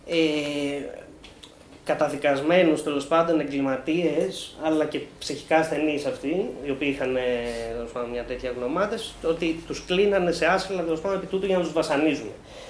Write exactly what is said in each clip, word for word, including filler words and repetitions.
ε, καταδικασμένους τέλος πάντων εγκληματίες, αλλά και ψυχικά ασθενείς αυτοί, οι οποίοι είχαν τέλος πάντων μια τέτοια γνωμάτες, ότι τους κλείνανε σε άσυλα τέλος πάντων επί τούτου για να τους βασανίζουν.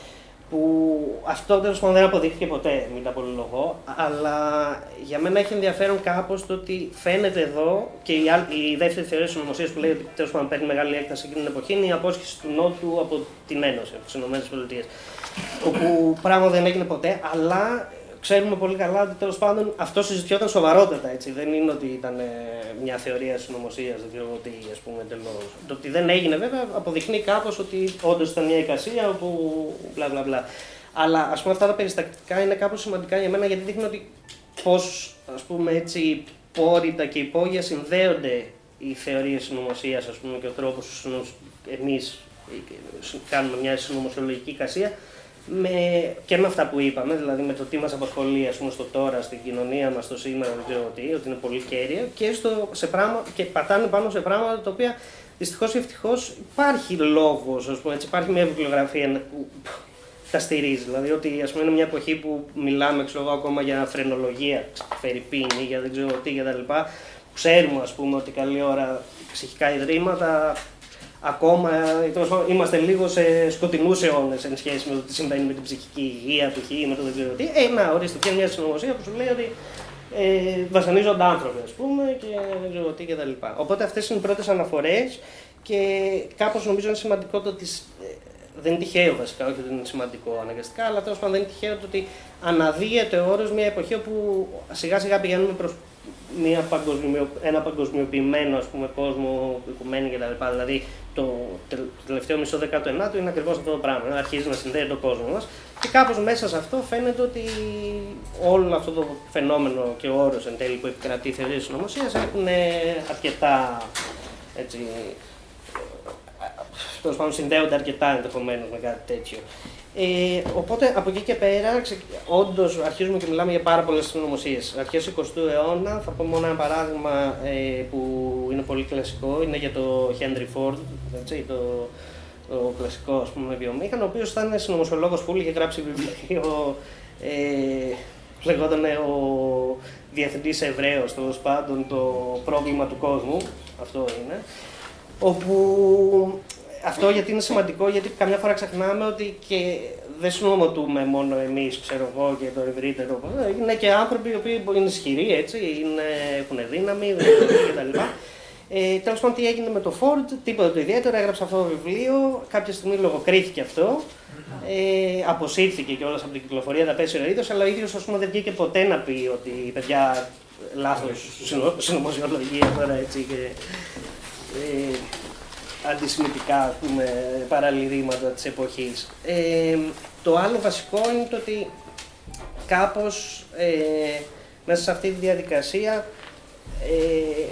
Που αυτό τέλος πάντων δεν αποδείχθηκε ποτέ, μην τα πολυλογώ, αλλά για μένα έχει ενδιαφέρον κάπως το ότι φαίνεται εδώ και η, η δεύτερη θεωρία της συνωμοσίας που λέει ότι τέλος πάντων παίρνει μεγάλη έκταση εκείνη την εποχή είναι η απόσχηση του Νότου από την Ένωση, από τις ΗΠΑ. Όπου πράγμα δεν έγινε ποτέ, αλλά ξέρουμε πολύ καλά ότι τέλος πάντων αυτό συζητιόταν σοβαρότατα. Έτσι. Δεν είναι ότι ήταν μια θεωρία συνωμοσίας, δεν ξέρω τι, ας πούμε, τελώς. Το ότι δεν έγινε βέβαια αποδεικνύει κάπως ότι όντως ήταν μια εικασία όπου μπλα μπλα μπλα. Αλλά ας πούμε αυτά τα περιστατικά είναι κάπως σημαντικά για μένα γιατί δείχνουν ότι πώς, ας πούμε, έτσι, πόρυτα και υπόγεια συνδέονται οι θεωρίες συνωμοσίας, ας πούμε, και ο τρόπος που εμείς κάνουμε μια συνωμοσιολογική εικασία. Με, και με αυτά που είπαμε, δηλαδή με το τι μας απασχολεί, ας πούμε, στο τώρα, στην κοινωνία μας, στο σήμερα, δεν ξέρω τι, ότι είναι πολύ κέρια και, στο, σε πράγμα, και πατάνε πάνω σε πράγματα τα οποία δυστυχώς ή ευτυχώς υπάρχει λόγος, ας πούμε, έτσι, υπάρχει μια βιβλιογραφία που τα στηρίζει. Δηλαδή ότι, ας πούμε, είναι μια εποχή που μιλάμε, ξέρω εγώ, ακόμα για φρενολογία, φερειπίνη, για δεν ξέρω τι κτλ. Ξέρουμε, ας πούμε, ότι καλή ώρα ψυχικά ιδρύματα. Ακόμα είμαστε λίγο σε σκοτεινούς αιώνες εν σχέση με το τι συμβαίνει με την ψυχική υγεία, π.χ. με το δεν ξέρω τι. Ε, να, ορίστε, βγαίνει μια συνωμοσία που σου λέει ότι ε, βασανίζονται άνθρωποι, ας πούμε, και δεν ξέρω τι κτλ. Οπότε αυτές είναι οι πρώτες αναφορές και κάπως νομίζω είναι σημαντικό το ότι. Ε, δεν είναι τυχαίο βασικά, όχι ότι είναι σημαντικό αναγκαστικά, αλλά τέλος πάντων δεν είναι τυχαίο το ότι αναδύεται ο όρος μια εποχή όπου σιγά σιγά πηγαίνουμε προς μια παγκοσμιο, ένα παγκοσμιοποιημένο, ας πούμε, κόσμο, οικουμένη κτλ. Δηλαδή το, το τελευταίο μισό δεκαενάτο είναι ακριβώς αυτό το πράγμα. Αρχίζει να συνδέει τον κόσμο μας και κάπως μέσα σε αυτό φαίνεται ότι όλο αυτό το φαινόμενο και ο όρος εν τέλει που επικρατεί η θεωρία της συνωμοσίας έχουν αρκετά, έτσι, τέλος πάντων συνδέονται αρκετά ενδεχομένως με κάτι τέτοιο. Ε, οπότε από εκεί και πέρα, όντως αρχίζουμε και μιλάμε για πάρα πολλές συνωμοσίες. Αρχές του εικοστού αιώνα, θα πω μόνο ένα παράδειγμα ε, που είναι πολύ κλασικό, είναι για το Henry Ford, έτσι, το, το κλασικό, ας πούμε, βιομήχανο, ο οποίος ήταν συνωμοσιολόγος που είχε γράψει βιβλίο, ε, λεγόταν ο Διευθυντής Εβραίος, τέλος πάντων, το πρόβλημα του κόσμου, αυτό είναι, όπου αυτό γιατί είναι σημαντικό, γιατί καμιά φορά ξεχνάμε ότι και δεν συνομωτούμε μόνο εμείς, ξέρω εγώ, και το ευρύτερο. Είναι και άνθρωποι οι οποίοι είναι ισχυροί, έτσι, είναι, έχουν δύναμη κτλ. Ε, τέλος πάντων, τι έγινε με το Ford, τίποτα το ιδιαίτερο, έγραψε αυτό το βιβλίο, κάποια στιγμή λογοκρίθηκε αυτό, ε, αποσύρθηκε κιόλας από την κυκλοφορία, τα πέσει ο ίδιος, αλλά ο ίδιος, ας πούμε, δεν βγήκε ποτέ να πει ότι παιδιά, λάθος συνωμοσιολογία τώρα, έτσι, και ε, αντισημιτικά, πούμε, παραλυρήματα της εποχής. Ε, το άλλο βασικό είναι το ότι κάπως ε, μέσα σε αυτή τη διαδικασία, ε,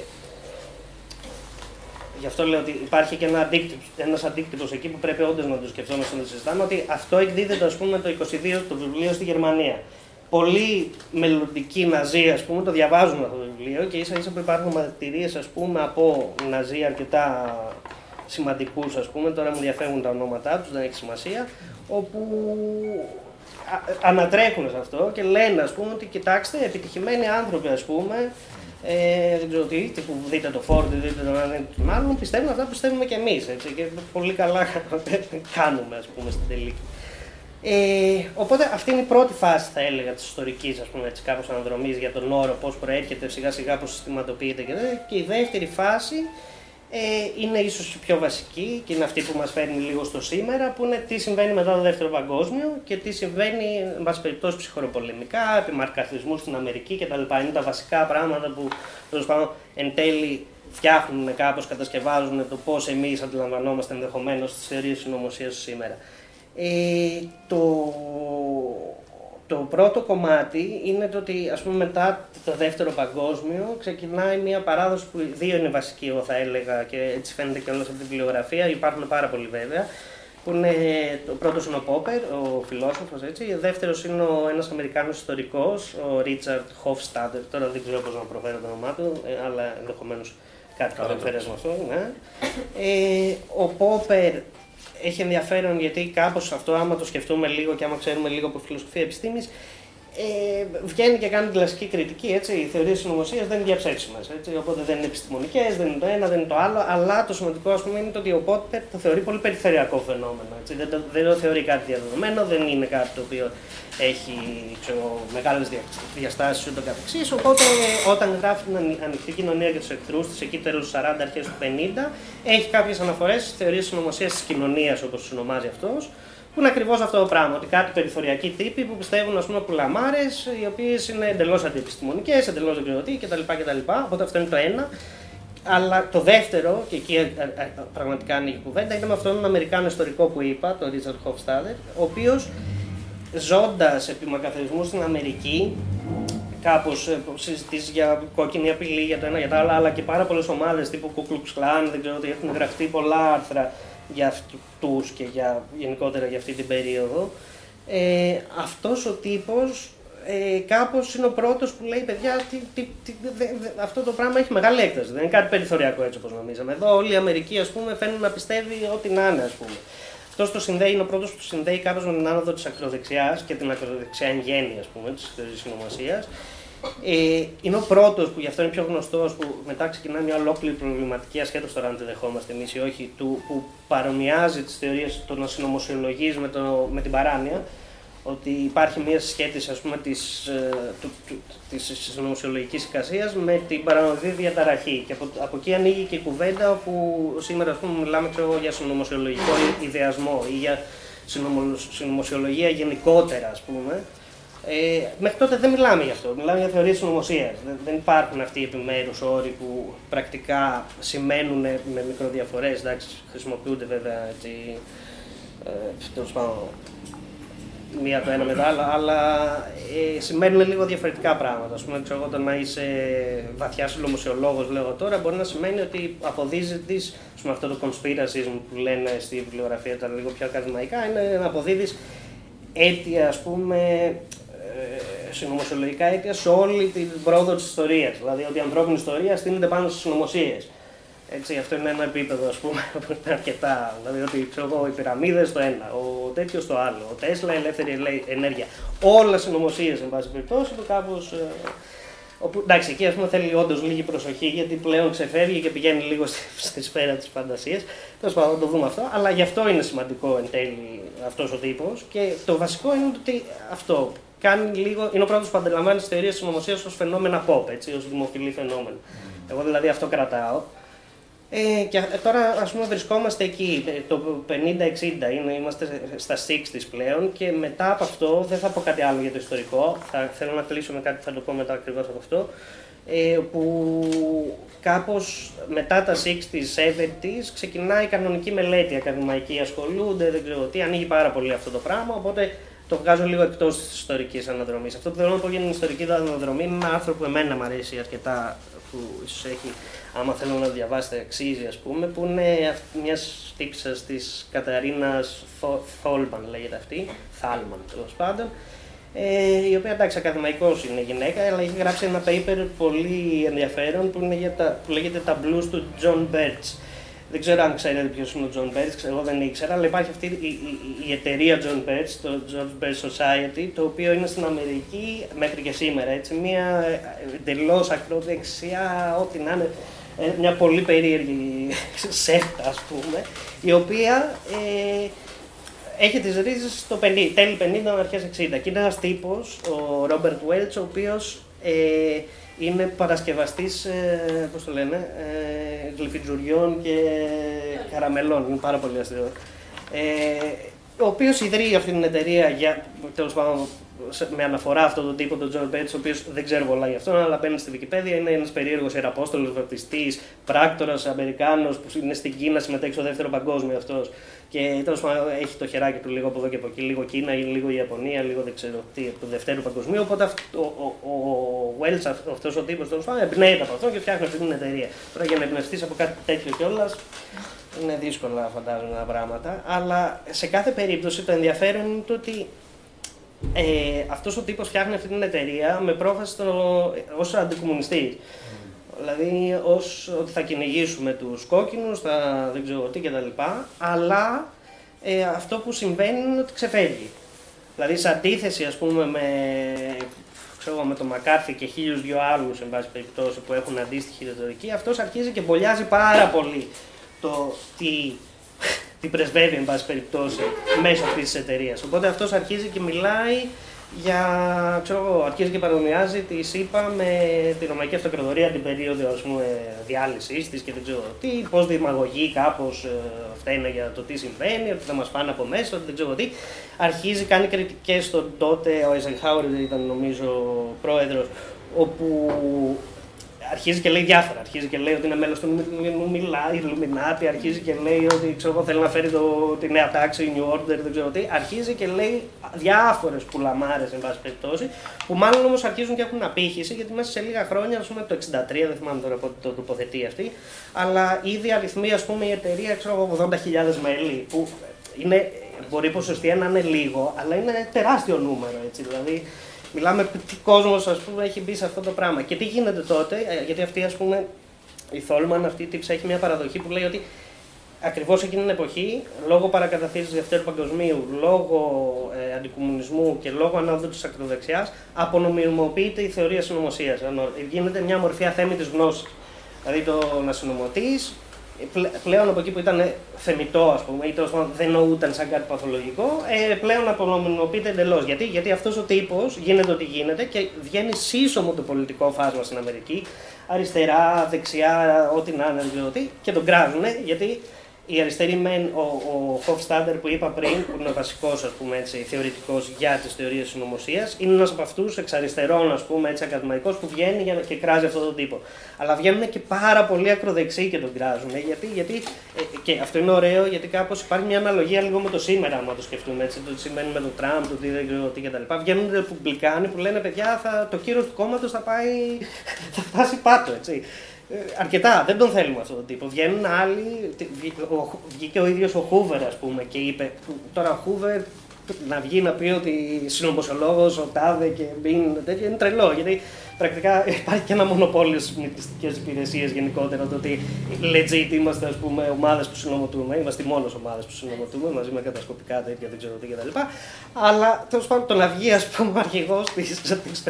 γι' αυτό λέω ότι υπάρχει και ένα αντίκτυπος, ένας αντίκτυπος εκεί που πρέπει όντως να το σκεφτόμαστε να το συζητάμε, ότι αυτό εκδίδεται, ας πούμε, το είκοσι δύο το βιβλίο στη Γερμανία. Πολλοί μελλοντικοί Ναζί, ας πούμε, το διαβάζουν αυτό το βιβλίο και ίσα ίσα που υπάρχουν μαρτυρίες, ας πούμε, από Ναζί αρκετά σημαντικούς, ας πούμε, τώρα μου διαφεύγουν τα ονόματά τους, δεν έχει σημασία, όπου ανατρέχουν σε αυτό και λένε, ας πούμε, ότι κοιτάξτε, επιτυχημένοι άνθρωποι, ας πούμε, ε, δεν ξέρω τι, που δείτε το Ford, δείτε τον έναν ή τον άλλον, πιστεύουν αυτά που πιστεύουμε κι εμείς, έτσι, και πολύ καλά κάνουμε, ας πούμε, στην τελική. Ε, οπότε αυτή είναι η πρώτη φάση, θα έλεγα, της ιστορικής, ας πούμε, έτσι, κάπως αναδρομής για τον όρο, πώς προέρχεται σιγά σιγά, πώς συστηματοποιείται και, και η δεύτερη φάση ε, είναι ίσως η πιο βασική και είναι αυτή που μας φέρνει λίγο στο σήμερα, που είναι τι συμβαίνει μετά το Δεύτερο Παγκόσμιο και τι συμβαίνει, εν πάση περιπτώσει, ψυχροπολεμικά, επιμαρκαθισμού στην Αμερική κτλ. Είναι τα βασικά πράγματα που, τέλος πάντων, εν τέλει φτιάχνουν κάπως, κατασκευάζουν το πώς εμείς αντιλαμβανόμαστε ενδεχομένως τις θεωρίες συνωμοσίας σήμερα. Ε, το, το πρώτο κομμάτι είναι το ότι, ας πούμε, μετά το Δεύτερο Παγκόσμιο ξεκινάει μια παράδοση που δύο είναι βασική, εγώ θα έλεγα, και έτσι φαίνεται και όλος από την βιβλιογραφία, υπάρχουν πάρα πολλοί βέβαια, που είναι, το πρώτος είναι ο Πόπερ, ο φιλόσοφος, έτσι, ο δεύτερος είναι ο, ένας Αμερικάνος ιστορικός, ο Ρίτσαρντ Χοφστάντερ, τώρα δεν ξέρω πώς να προφέρω το όνομά του, ε, αλλά ενδεχομένως κάτι θα αναφέρει με αυτό, ναι. Ε, ο Πόπερ έχει ενδιαφέρον γιατί κάπως αυτό, άμα το σκεφτούμε λίγο και άμα ξέρουμε λίγο από φιλοσοφία επιστήμης, ε, βγαίνει και κάνει την κλασική κριτική. Έτσι, οι θεωρίες συνωμοσίας δεν είναι διαψεύσιμες. Οπότε δεν είναι επιστημονικές, δεν είναι το ένα, δεν είναι το άλλο. Αλλά το σημαντικό, ας πούμε, είναι το ότι ο Πότερ το θεωρεί πολύ περιφερειακό φαινόμενο. Έτσι. Δεν, το, δεν το θεωρεί κάτι διαδεδομένο, δεν είναι κάτι το οποίο έχει μεγάλες διαστάσεις ούτω καθεξής. Οπότε, όταν γράφει την ανοιχτή κοινωνία και τους εχθρούς της, εκεί τέλος του σαράντα, αρχές του πενήντα, έχει κάποιες αναφορές στις θεωρίες συνωμοσίας της κοινωνίας, όπως τις ονομάζει αυτός. Που είναι ακριβώς αυτό το πράγμα, ότι κάτι περιθωριακοί τύποι που πιστεύουν, ας πούμε, πουλαμάρες, οι οποίες είναι εντελώς αντιεπιστημονικές, εντελώς δεν ξέρω τι κτλ. κτλ. Οπότε αυτό είναι το ένα. Αλλά το δεύτερο, και εκεί πραγματικά ανοίγει η κουβέντα, είναι με αυτόν τον Αμερικάνο ιστορικό που είπα, τον Ρίτσαρντ Χοφστάδερ, ο οποίος ζώντας επί μακαθαρισμού στην Αμερική, κάπως συζητήσει για κόκκινη απειλή, για το ένα για το άλλο, αλλά και πάρα πολλές ομάδες τύπου Ku Klux Klan, δεν ξέρω ότι έχουν γραφτεί πολλά άρθρα για αυτούς και για, γενικότερα για αυτή την περίοδο. Ε, αυτός ο τύπος ε, κάπως είναι ο πρώτος που λέει, παιδιά, τι, τι, τι, δε, δε, αυτό το πράγμα έχει μεγάλη έκταση, δεν είναι κάτι περιθωριακό έτσι όπως νομίζαμε. Εδώ όλη η Αμερική, ας πούμε, φαίνεται να πιστεύει ό,τι να είναι, ας πούμε. Αυτός το συνδέει, είναι ο πρώτος που το συνδέει κάπως με την άνοδο της ακροδεξιάς και την ακροδεξιά εν γέννη, ας πούμε, της συνωμοσίας. Ε, είναι ο πρώτος που γι' αυτό είναι πιο γνωστός, που μετά ξεκινάει μια ολόκληρη προβληματική, ασχέτως τώρα αν τη δεχόμαστε εμείς ή όχι, του, που παρομοιάζει τις θεωρίες των συνωμοσιολογείς με, το, με την παράνοια. Ότι υπάρχει μια συσχέτιση, ας πούμε, της, του, του, της συνωμοσιολογικής εικασίας με την παρανοϊκή διαταραχή. Και από, από εκεί ανοίγει και η κουβέντα που σήμερα, ας πούμε, μιλάμε ξέρω, για συνωμοσιολογικό ιδεασμό ή για συνωμοσιολογία γενικότερα, ας πούμε. Ε, μέχρι τότε δεν μιλάμε γι' αυτό, μιλάμε για θεωρίες συνωμοσίας. Δεν, δεν υπάρχουν αυτοί οι επιμέρους όροι που πρακτικά σημαίνουν με μικροδιαφορές, εντάξει, χρησιμοποιούνται βέβαια έτσι, ε, τέλος πάντων, μία το ένα με το άλλο, αλλά ε, σημαίνουν λίγο διαφορετικά πράγματα. Ας πούμε, ξέρω, όταν είσαι βαθιά συνωμοσιολόγος, λέω τώρα, μπορεί να σημαίνει ότι αποδίδεις, ας πούμε, αυτό το conspiracy που λένε στη βιβλιογραφία, τα λίγο πιο ακαδημαϊκά, είναι να αποδίδεις αίτια, ας πούμε, ε, συνωμοσιολογικά αίτια σε όλη την πρόοδο της ιστορίας. Δηλαδή ότι η ανθρώπινη ιστορία στείνεται πάνω στις συνωμοσίες. Έτσι, αυτό είναι ένα επίπεδο, ας πούμε, που είναι αρκετά. Δηλαδή ότι ξέρω εγώ, οι πυραμίδες το ένα, ο τέτοιος το άλλο, ο Τέσλα, ελεύθερη ενέργεια. Όλα συνωμοσίες, εν πάση περιπτώσει, το κάπως. Ε, όπου, εντάξει, εκεί ας πούμε θέλει όντως λίγη προσοχή, γιατί πλέον ξεφεύγει και πηγαίνει λίγο στη, στη σφαίρα της φαντασίας. Τέλος πάντων, να το δούμε αυτό. Αλλά γι' αυτό είναι σημαντικό εν τέλει αυτός ο τύπος. Και το βασικό είναι ότι αυτό κάνει λίγο. Είναι ο πρώτος που αντιλαμβάνει τις θεωρίες της συνωμοσίας ως φαινόμενα pop, έτσι, ως δημοφιλή φαινόμενο. Mm. Εγώ δηλαδή αυτό κρατάω. Ε, και τώρα ας πούμε βρισκόμαστε εκεί, το πενήντα εξήντα, είναι, είμαστε στα εξήντα πλέον και μετά από αυτό δεν θα πω κάτι άλλο για το ιστορικό, θα, θέλω να κλείσω με κάτι που θα το πω μετά ακριβώς από αυτό, ε, που κάπως μετά τα εξήντα, εβδομήντα ξεκινάει η κανονική μελέτη, ακαδημαϊκή ασχολούνται, δεν ξέρω τι, ανοίγει πάρα πολύ αυτό το πράγμα, οπότε το βγάζω λίγο εκτός της ιστορικής αναδρομής. Αυτό που θέλω να πω για την ιστορική αναδρομή είναι ένα άρθρο που εμένα μου αρέσει αρκετά, που ίσως έχει, άμα θέλω να διαβάσετε, αξίζει, ας πούμε, που είναι μιας τύψας της Καταρίνας Θόλμαν, λέγεται αυτή, Θάλμαν τέλος πάντων, ε, η οποία εντάξει ακαδημαϊκός είναι γυναίκα, αλλά έχει γράψει ένα paper πολύ ενδιαφέρον που, είναι για τα, που λέγεται τα blues του John Birch. Δεν ξέρω αν ξέρετε ποιος είναι ο John Birch, εγώ δεν ήξερα, αλλά υπάρχει αυτή η, η, η εταιρεία John Birch, το John Birch Society, το οποίο είναι στην Αμερική μέχρι και σήμερα, έτσι, μια εντελώς ακροδεξιά, ό,τι να είναι, μια πολύ περίεργη σέκτα, ας πούμε, η οποία ε, έχει τις ρίζες στο πενήντα, τέλη πενήντα, αρχές εξήντα. Και είναι ένας τύπος, ο Robert Welch, ο οποίος ε, είναι παρασκευαστής, ε, πώς το λένε, ε, γλυφιτζουριών και καραμελών, είναι πάρα πολύ αστείο. Ε, ο οποίος ιδρύει αυτή την εταιρεία για, τέλος πάντων, με αναφορά αυτόν τον τύπο, τον John Birch, ο οποίος δεν ξέρω πολλά γι' αυτόν, αλλά μπαίνει στη Wikipedia, είναι ένας περίεργος ιεραπόστολος, βαπτιστής, πράκτορας, Αμερικάνος, που είναι στην Κίνα, συμμετέχει στο δεύτερο παγκόσμιο αυτός. Και τέλος πάντων έχει το χεράκι του λίγο από εδώ και από εκεί, λίγο Κίνα, λίγο Ιαπωνία, λίγο δεν ξέρω τι, του δεύτερου παγκοσμίου. Οπότε αυτό, ο, ο, ο Welch, αυτός ο τύπος, τέλος πάντων, εμπνέεται από αυτό και φτιάχνει αυτή την εταιρεία. Τώρα για να εμπνευστείς από κάτι τέτοιο κιόλας, είναι δύσκολα φαντάζομαι τα πράγματα. Αλλά σε κάθε περίπτωση το ενδιαφέρον είναι το ότι ε, αυτός ο τύπος φτιάχνει αυτή την εταιρεία με πρόφαση στο, ως αντικομμουνιστής. Δηλαδή, ως ότι θα κυνηγήσουμε τους κόκκινους, θα δεν ξέρω τι κτλ. Αλλά ε, αυτό που συμβαίνει είναι ότι ξεφεύγει. Δηλαδή, σε αντίθεση, ας πούμε, με, ξέρω, με τον Μακάρθι και χίλιους δυο άλλους, εν πάση περιπτώσει, που έχουν αντίστοιχη ρητορική, αυτός αρχίζει και μπολιάζει πάρα πολύ το τι, τι πρεσβεύει, εν πάση περιπτώσει, μέσω αυτής της εταιρείας. Οπότε αυτός αρχίζει και μιλάει για, ξέρω εγώ, αρχίζει και παρομοιάζει τη ΣΥΠΑ με τη Ρωμαϊκή Αυτοκρατορία την περίοδο, ας πούμε, διάλυσης της και δεν ξέρω τι, πώς δημαγωγεί κάπως ε, φταίνε για το τι συμβαίνει, ότι θα μας πάνε από μέσα, ότι δεν ξέρω τι. Αρχίζει, κάνει κριτικές στον τότε, ο Eisenhower ήταν νομίζω πρόεδρος, όπου αρχίζει και λέει διάφορα. Αρχίζει και λέει ότι είναι μέλος του Illuminati, αρχίζει και λέει ότι ξέρω, εγώ, θέλει να φέρει το, τη νέα τάξη, New Order, δεν ξέρω τι. Αρχίζει και λέει διάφορες πουλαμάρες, εν πάση περιπτώσει, που μάλλον όμως αρχίζουν και έχουν απήχηση, γιατί μέσα σε λίγα χρόνια, ας πούμε το εξήντα τρία, δεν θυμάμαι τώρα πότε το τοποθετεί αυτή, αλλά ήδη αριθμεί, ας πούμε, η εταιρεία, ξέρω εγώ, ογδόντα χιλιάδες μέλη, που είναι, μπορεί ποσοστία να είναι λίγο, αλλά είναι τεράστιο νούμερο, έτσι, δηλαδή. Μιλάμε τι κόσμος, ας πούμε, έχει μπει σε αυτό το πράγμα. Και τι γίνεται τότε, γιατί αυτή, ας πούμε, η Θόλμαν, αυτή η τύψη, έχει μια παραδοχή που λέει ότι ακριβώς εκείνη την εποχή, λόγω παρακαταθήκης Δευτέρου Παγκοσμίου, λόγω ε, αντικομμουνισμού και λόγω ανάδου της ακροδεξιάς, απονομιμοποιείται η θεωρία συνωμοσίας. Γίνεται μια μορφή αθέμητης γνώσης. Δηλαδή το να συνωμοτείς, πλέον από εκεί που ήταν θεμιτό, ας πούμε, ή τέλος πάντων δεν νοούταν σαν κάτι παθολογικό, ε, πλέον απονομιμοποιείται εντελώς. Γιατί? Γιατί αυτός ο τύπος γίνεται ό,τι γίνεται και βγαίνει σύσσωμο το πολιτικό φάσμα στην Αμερική, αριστερά, δεξιά, ό,τι να είναι, και τον κράζουνε, γιατί οι αριστεροί μεν, ο, ο Hofstadter που είπα πριν, που είναι ο βασικός, ας πούμε, έτσι, θεωρητικός για τις θεωρίες συνωμοσίας, είναι ένας από αυτούς εξ αριστερών, ας πούμε, έτσι, ακαδημαϊκός που βγαίνει για, και κράζει αυτόν τον τύπο. Αλλά βγαίνουν και πάρα πολύ ακροδεξιοί και τον κράζουν. Γιατί, γιατί, ε, και αυτό είναι ωραίο, γιατί κάπως υπάρχει μια αναλογία λίγο με το σήμερα, άμα το σκεφτούμε, έτσι, το τι σημαίνει με τον Τραμπ, το τι δεν ξέρω τι κτλ. Βγαίνουν ρεπουμπλικάνοι που λένε, παιδιά, θα, το κύρος του κόμματος θα πάει, θα φτάσει πάτο, έτσι. Αρκετά, δεν τον θέλουμε αυτόν τον τύπο. Βγαίνουν άλλοι, βγήκε ο ίδιος ο Χούβερ, ας πούμε, και είπε, τώρα ο Χούβερ να βγει να πει ότι συνωμοσιολόγος, ο Τάδε και Μπιν, τέτοιο είναι τρελό, γιατί πρακτικά υπάρχει και ένα μονοπόλιο στις μυστικές υπηρεσίες γενικότερα, το ότι legit είμαστε, ας πούμε, ομάδες που συνωμοτούμε, είμαστε οι μόνες ομάδες που συνωμοτούμε, μαζί με κατασκοπικά τέτοια, δεν ξέρω τι κτλ. Αλλά τέλος πάντων το να βγει, ας πούμε, ο αρχηγός της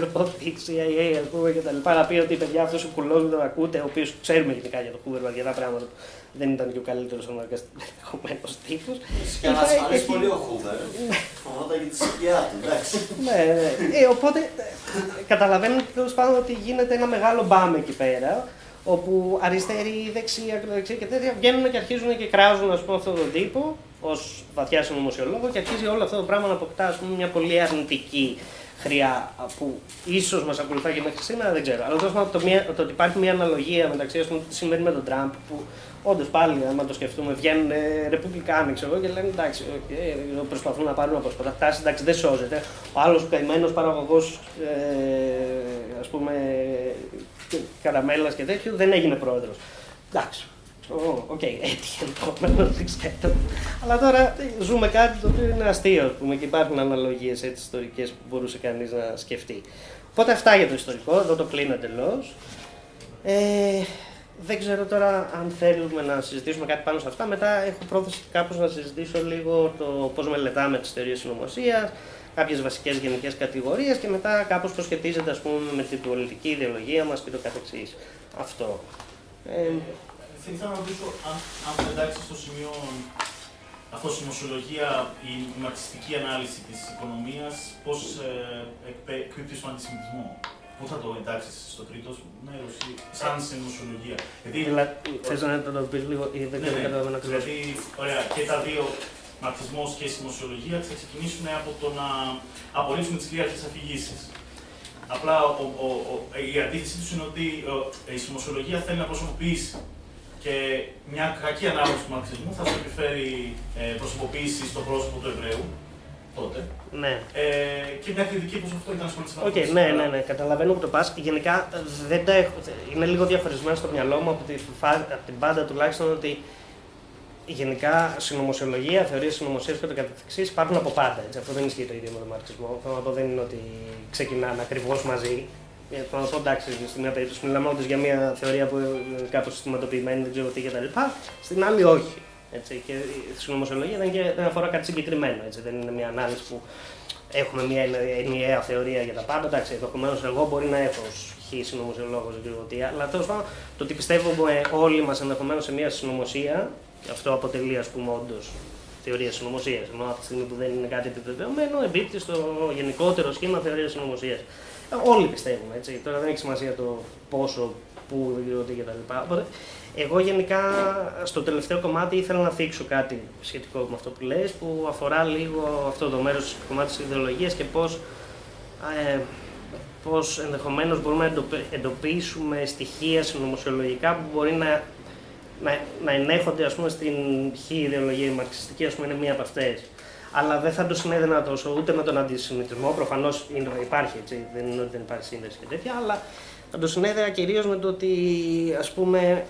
σι άι έι, ας πούμε, κτλ. Να πει ότι παιδιά αυτός ο κουλός που τον ακούτε, ο οποίος ξέρουμε γενικά για το Hoover, αρκετά πράγματα, δεν ήταν και ο καλύτερος αναγκαστικός τύπος. Και να ασφαλίσει πολύ ο Hoover. Φοβόταν για τη σκιά του, εντάξει. Ναι, ναι. Οπότε καταλαβαίνετε τέλος πάντων ότι γίνεται ένα μεγάλο μπάμ εκεί πέρα, όπου αριστεροί, δεξιοί, ακροδεξιοί και τέτοια βγαίνουν και αρχίζουν και κράζουν, ας πούμε, αυτόν τον τύπο ως βαθιά συνωμοσιολόγο και αρχίζει όλο αυτό το πράγμα να αποκτά, ας πούμε, μια πολύ αρνητική χρειά που ίσως μας ακολουθά και μέχρι σήμερα, δεν ξέρω. Αλλά τέλος πάντων το, το ότι υπάρχει μια αναλογία μεταξύ, ας πούμε, τι συμβαίνει με τον Τραμπ, που όντως πάλι, αν το σκεφτούμε, βγαίνουν ρεπουμπλικάνοι, ξέρω εγώ, και λένε εντάξει, okay, προσπαθούν να πάρουν από σποταχτάσεις, εντάξει, δεν σώζεται. Ο άλλος καημένος παραγωγός, ε, ας πούμε, καραμέλας και τέτοιο, δεν έγινε πρόεδρος. Εντάξει. Οκ, okay, έτυχε ενδεχομένως, δεν ξέρω. Αλλά τώρα ζούμε κάτι το οποίο είναι αστείο, ας πούμε, και υπάρχουν αναλογίες έτσι ιστορικές που μπορούσε κανείς να σκεφτεί. Οπότε αυτά για το ιστορικό, εδώ το κλείνω εντελώς. Ε, δεν ξέρω τώρα αν θέλουμε να συζητήσουμε κάτι πάνω σε αυτά. Μετά έχω πρόθεση κάπως να συζητήσω λίγο το πώς μελετάμε τις θεωρίες συνωμοσίας, κάποιες βασικές γενικές κατηγορίες και μετά κάπως πώς σχετίζεται, ας πούμε, με την πολιτική ιδεολογία μας και το καθεξής. Αυτό. Ε, Θα ήθελα να ρωτήσω αν, αν θα εντάξει στο σημείο αυτό η συνωμοσιολογία, η μαρξιστική ανάλυση της οικονομίας, πώς ε, εκπίπτει στον αντισημιτισμό. Πού θα το εντάξεις στο τρίτο μέρος, σαν συνωμοσιολογία. Γιατί, θες να το πεις λίγο ή δεν ναι, καταλαβαίνω ακριβώς. Δηλαδή, ωραία, και τα δύο, μαρξισμός και συνωμοσιολογία, θα ξεκινήσουν από το να απορρίψουμε τις κυρίαρχες αφηγήσεις. Απλά ο, ο, ο, η αντίθεση τους είναι ότι η συνωμοσιολογία θέλει να προσωποποιήσει. Και μια κακή ανάγνωση του μαρξισμού θα σου επιφέρει ε, προσωποποίηση στο πρόσωπο του Εβραίου, τότε. Ναι. Ε, και μια κριτική πως αυτό ήταν ασχολητικό. Οκ, okay, ναι, ναι, ναι, καταλαβαίνω που το πας. Γενικά δεν τα έχω, είναι λίγο διαφορετικό στο μυαλό μου από, τη, από την πάντα τουλάχιστον ότι γενικά συνωμοσιολογία, θεωρίες συνωμοσίας και το καθεξής υπάρχουν από πάντα. Έτσι. Αυτό δεν ισχύει το ίδιο με τον μαρξισμό. Θέλω να πω δεν είναι ότι ξεκινάνε ακριβώς μαζί. Θέλω να πω εντάξει, στην μια περίπτωση μιλάμε όντως για μια θεωρία που είναι κάπως συστηματοποιημένη, δεν ξέρω τι κτλ. Στην άλλη όχι. Έτσι, και η συνωμοσιολογία δεν, και, δεν αφορά κάτι συγκεκριμένο. Έτσι, δεν είναι μια ανάλυση που έχουμε μια ενιαία θεωρία για τα πάντα. Εντάξει, ενδεχομένως εγώ μπορεί να έχω ως χ συνωμοσιολόγος, αλλά τέλος πάντων το ότι πιστεύουμε όλοι μας ενδεχομένως σε μια συνωμοσία, αυτό αποτελεί ας πούμε όντως θεωρία συνωμοσίας. Ενώ από τη στιγμή που δεν είναι κάτι επιβεβαιωμένο, εμπίπτει στο γενικότερο σχήμα θεωρία συνωμοσίας. Όλοι πιστεύουμε, έτσι. Τώρα δεν έχει σημασία το πόσο, πού, δεν ξέρω τι κτλ. Οπότε, εγώ γενικά στο τελευταίο κομμάτι ήθελα να θίξω κάτι σχετικό με αυτό που λες, που αφορά λίγο αυτό το μέρος του κομμάτι της ιδεολογίας και πώς, ε, πώς ενδεχομένως μπορούμε να εντοπίσουμε στοιχεία συνωμοσιολογικά που μπορεί να, να, να ενέχονται ας πούμε, στην χ ιδεολογία. Η μαρξιστική ας πούμε, είναι μία από αυτές. Αλλά δεν θα το συνέδενα τόσο ούτε με τον αντισημιτισμό, προφανώς υπάρχει, έτσι, δεν είναι ότι δεν υπάρχει σύνδεση και τέτοια, αλλά θα το συνέδενα κυρίως με το ότι, ας πούμε,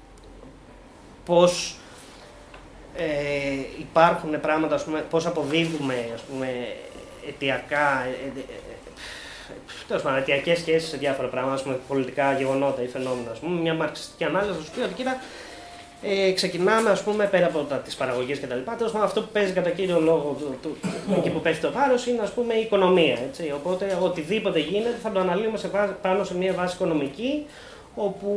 πώς ε, υπάρχουν πράγματα, ας πούμε, πώς αποδίδουμε, ας πούμε, αιτιακά, ε, ε, τέλος πάντων, αιτιακές σχέσεις σε διάφορα πράγματα, ας πούμε, πολιτικά γεγονότα ή φαινόμενα, ας πούμε, μια μαρξιστική ανάλυση θα σου πει ότι κοίτα, Ε, ξεκινάμε, ας πούμε, πέρα από τα, τις παραγωγές κτλ. Τέλος πάντων, αυτό που παίζει κατά κύριο λόγο, το, το, το, εκεί που πέφτει το βάρος, είναι ας πούμε, η οικονομία. Έτσι. Οπότε, οτιδήποτε γίνεται θα το αναλύουμε σε βάση, πάνω σε μια βάση οικονομική, όπου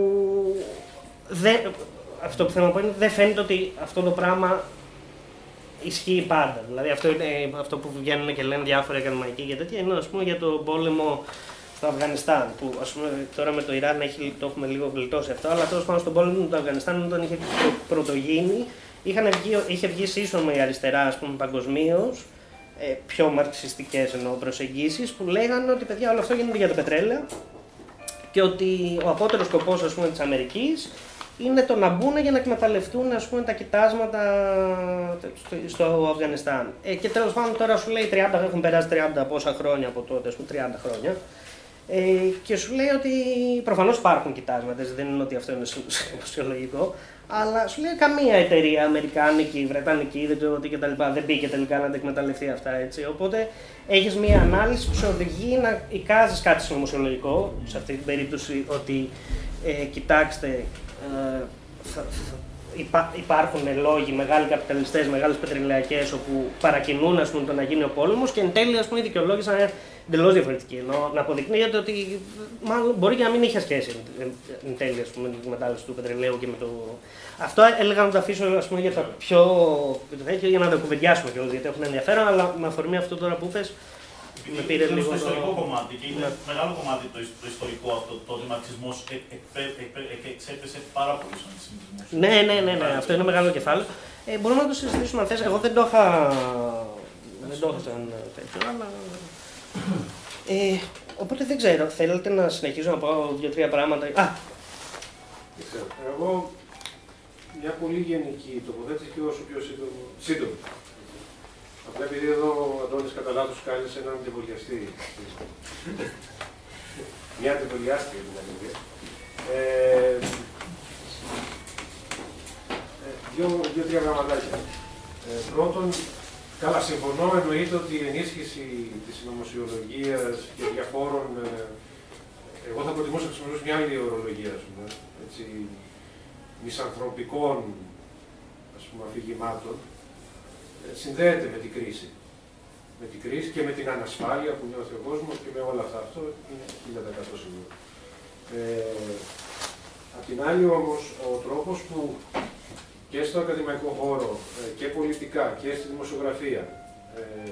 δεν, αυτό που θέλω να πω είναι δεν φαίνεται ότι αυτό το πράγμα ισχύει πάντα. Δηλαδή, αυτό είναι αυτό που βγαίνουν και λένε διάφοροι ακαδημαϊκοί και τέτοια, είναι ας πούμε, για τον πόλεμο στο Αφγανιστάν, που ας πούμε, τώρα με το Ιράν έχει, το έχουμε λίγο γλιτώσει αυτό, αλλά τέλος πάντων στον πόλεμο του Αφγανιστάν, όταν είχε πρωτογίνει, βγει, είχε βγει σύσσωμα η αριστερά, ας πούμε, παγκοσμίως, ε, πιο μαρξιστικές εννοώ προσεγγίσεις, που λέγανε ότι παιδιά όλο αυτό γίνεται για το πετρέλαιο και ότι ο απότερος σκοπός ας πούμε, της Αμερικής είναι το να μπουν για να εκμεταλλευτούν ας πούμε, τα κοιτάσματα στο Αφγανιστάν. Ε, και τέλος πάντων τώρα σου λέει τριάντα, έχουν περάσει τριάντα πόσα χρόνια από τότε, ας πούμε τριάντα χρόνια. Ε, και σου λέει ότι προφανώς υπάρχουν κοιτάσματα, δεν είναι ότι αυτό είναι σοσιολογικό, αλλά σου λέει καμία εταιρεία αμερικάνικη, βρετανική, δεν ξέρω τι κτλ. Δεν μπήκε τελικά να τα εκμεταλλευτεί αυτά. Έτσι. Οπότε έχεις μία ανάλυση που σε οδηγεί να εικάζεις κάτι συνωμοσιολογικό, σε αυτή την περίπτωση ότι ε, κοιτάξτε, ε, θα, θα, υπά, υπάρχουν λόγοι, μεγάλοι καπιταλιστές, μεγάλες πετρελαϊκές, όπου παρακινούν ας πούμε, το να γίνει ο πόλεμος και εν τέλει ας πούμε, η δικαιολόγηση να είναι εντελώς διαφορετική. Ενώ να αποδεικνύεται ότι μάλλον μπορεί και να μην είχε σχέση εν τέλει ας πούμε, με την εκμετάλλευση του πετρελαίου και με το. Αυτό έλεγα να το αφήσω ας πούμε, για τα πιο. για να το κουβεντιάσουμε κιόλας, γιατί έχουν ενδιαφέρον, αλλά με αφορμή αυτό τώρα που είπες. Με πήρε λίγο στο ιστορικό το... κομμάτι και είναι ναι. μεγάλο κομμάτι το, το ιστορικό αυτό, το ότι ο μαρξισμός εξέπεσε πάρα πολύ στον αντισημιτισμό. Ναι, ναι, ναι, ναι, αυτό είναι μεγάλο κεφάλαιο. Ε, μπορούμε να το συζητήσουμε αν θες. Εγώ δεν το είχα. Δεν το είχα σαν τέτοιο, αλλά. Ε, οπότε δεν ξέρω, θέλετε να συνεχίσω να πω δύο-τρία πράγματα. Α! Δεν ξέρω. Εγώ μια πολύ γενική τοποθέτηση και όσο πιο σύντομη. Απλά επειδή εδώ ο Αντώνης κατά λάθος κάλεσε έναν αντιβολιαστή. Μια αντιβολιάστρια δηλαδή. Ε, Δύο-τρία γραμματάκια. Ε, πρώτον, καλά συμφωνώ, εννοείται ότι η ενίσχυση της συνωμοσιολογίας και διαφόρων. Ε, εγώ θα προτιμούσα να χρησιμοποιήσω μια άλλη ορολογία, ας πούμε, έτσι, μισανθρωπικών ας πούμε, αφηγημάτων. Συνδέεται με την κρίση. Με την κρίση και με την ανασφάλεια που νιώθει ο κόσμος και με όλα αυτά. Αυτό είναι χίλια τοις εκατό σίγουρο. Ε, απ' την άλλη όμως, ο τρόπος που και στο ακαδημαϊκό χώρο και πολιτικά και στη δημοσιογραφία ε,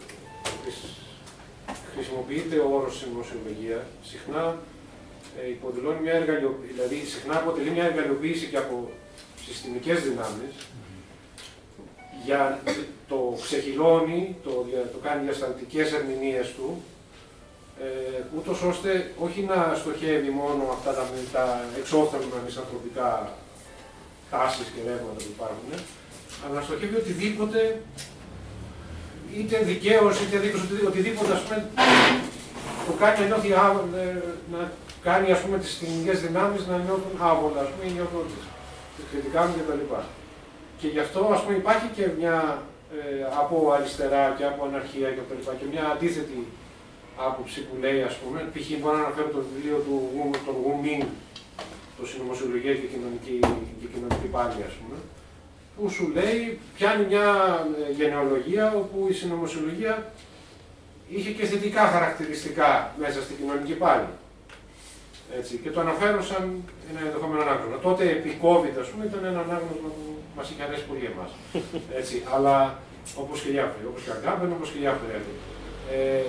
χρησιμοποιείται ο όρος συνωμοσιολογία, συχνά ε, υποδηλώνει μια εργαλειοποίηση, δηλαδή συχνά αποτελεί μια εργαλειοποίηση και από συστημικές δυνάμεις, για το ξεχυλώνει, το, το κάνει διασταλτικές ερμηνείες του, ε, ούτως ώστε όχι να στοχεύει μόνο αυτά τα, τα εξόφθαλμα μισανθρωπικά τάσεις και ρεύματα που υπάρχουν, αλλά να στοχεύει οτιδήποτε, είτε δικαίως, είτε δίκως, οτιδήποτε, ας πούμε, το κάνει να νιώθει, να κάνει, ας πούμε, τις κοινωνικές δυνάμεις να νιώθουν άβολα, ας πούμε, ή νιώθουν τις κριτικάνουν κτλ. Και γι' αυτό, ας πούμε, υπάρχει και μια ε, από αριστερά και από αναρχία και, και μια αντίθετη άποψη που λέει, ας πούμε, π.χ. μπορώ να αναφέρω το βιβλίο του Γου Μιν, το συνωμοσιολογία και κοινωνική, και κοινωνική πάλη, ας πούμε, που σου λέει, πιάνει μια γενεολογία όπου η συνωμοσιολογία είχε και θετικά χαρακτηριστικά μέσα στην κοινωνική πάλη. Έτσι, και το αναφέρω σαν ένα ενδεχόμενο ανάγνωσμα. Τότε επί COVID, ας πούμε, ήταν ένα ανάγνωσμα που μας είχε αρέσει πολύ εμάς. Έτσι, αλλά όπως και διάφοροι, όπως και Αγκάμπεν, όπως και διάφοροι άλλοι. Ε,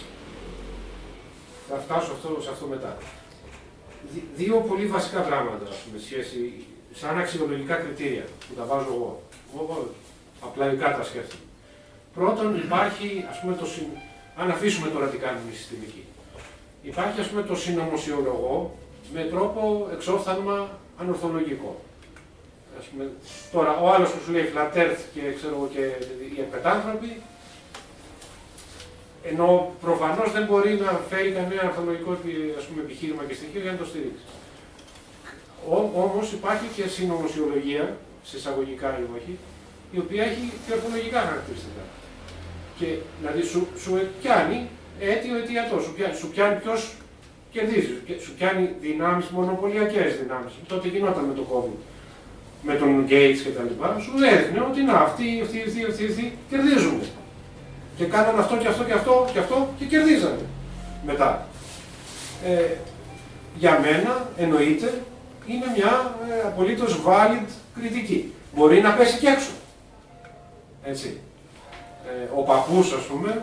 θα φτάσω αυτό, σε αυτό μετά. Δι- δύο πολύ βασικά πράγματα, ας πούμε, σχέση, σαν αξιολογικά κριτήρια που τα βάζω εγώ. Εγώ απλά τα σκέφτομαι. Πρώτον, υπάρχει, ας πούμε, το συν... αν αφήσουμε τώρα τι κάνουμε η συστημική. Υπάρχει, ας πούμε, το συνωμοσιολογό με τρόπο εξόφθαλμα ανορθολογικό. Ας πούμε, τώρα, ο άλλος που σου λέει φλατέρθ και, ξέρω, και οι επετάνθρωποι, ενώ προφανώς δεν μπορεί να φέρει κανένα αρθολογικό, ας πούμε, επιχείρημα και στοιχείο για να το στηρίξει. Όμως υπάρχει και συνωμοσιολογία, σε εισαγωγικά ή όχι, η οποία έχει και ορθολογικά χαρακτηριστικά. Και δηλαδή σου, σου πιάνει αίτιο αιτιατό, σου πιάνει, σου πιάνει ποιος κερδίζει, σου πιάνει δυνάμεις, μονοπωλιακές δυνάμεις. Τότε γινόταν με το COVID, με τον Gates και τα λοιπά, σου έδειχνε ότι να, αυτοί, αυτοί, αυτοί, αυτοί, αυτοί κερδίζουν. Και κάνανε αυτό και αυτό και αυτό και αυτό και κερδίζανε μετά. Ε, για μένα, εννοείται, είναι μια ε, απολύτως valid κριτική. Μπορεί να πέσει και έξω. Έτσι. Ε, ο παππούς, ας πούμε,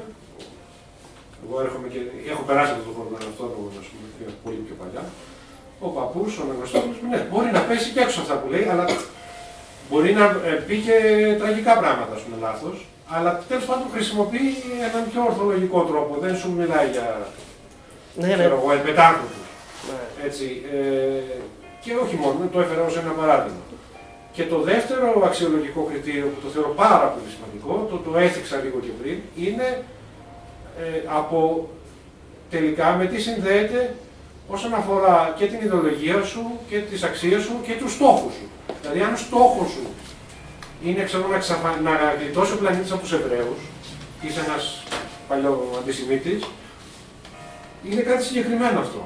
εγώ έρχομαι και έχω περάσει από τον χώρο αυτό, ας πούμε, πολύ πιο παλιά. Ο παππούς, ο Μεγαστόνης, ναι, μπορεί να πέσει και έξω αυτά που λέει, αλλά μπορεί να ε, πει και τραγικά πράγματα, ας πούμε, λάθος. Αλλά τέλος πάντων χρησιμοποιεί έναν πιο ορθολογικό τρόπο. Δεν σου μιλάει για ναι, ναι. ξέρω εγώ, επετάνθρωπους. Ναι. Έτσι. Ε, και όχι μόνο, το έφερα ως ένα παράδειγμα. Και το δεύτερο αξιολογικό κριτήριο που το θεωρώ πάρα πολύ σημαντικό, το, το έθιξα λίγο και πριν, είναι ε, από τελικά με τι συνδέεται όσον αφορά και την ιδεολογία σου και τις αξίες σου και τους στόχους σου. Δηλαδή αν στόχος σου είναι ξέρω, να, ξαφα... να γλιτώσει ο πλανήτης από τους Εβραίους, είσαι ένας παλιό αντισημίτης, είναι κάτι συγκεκριμένο αυτό.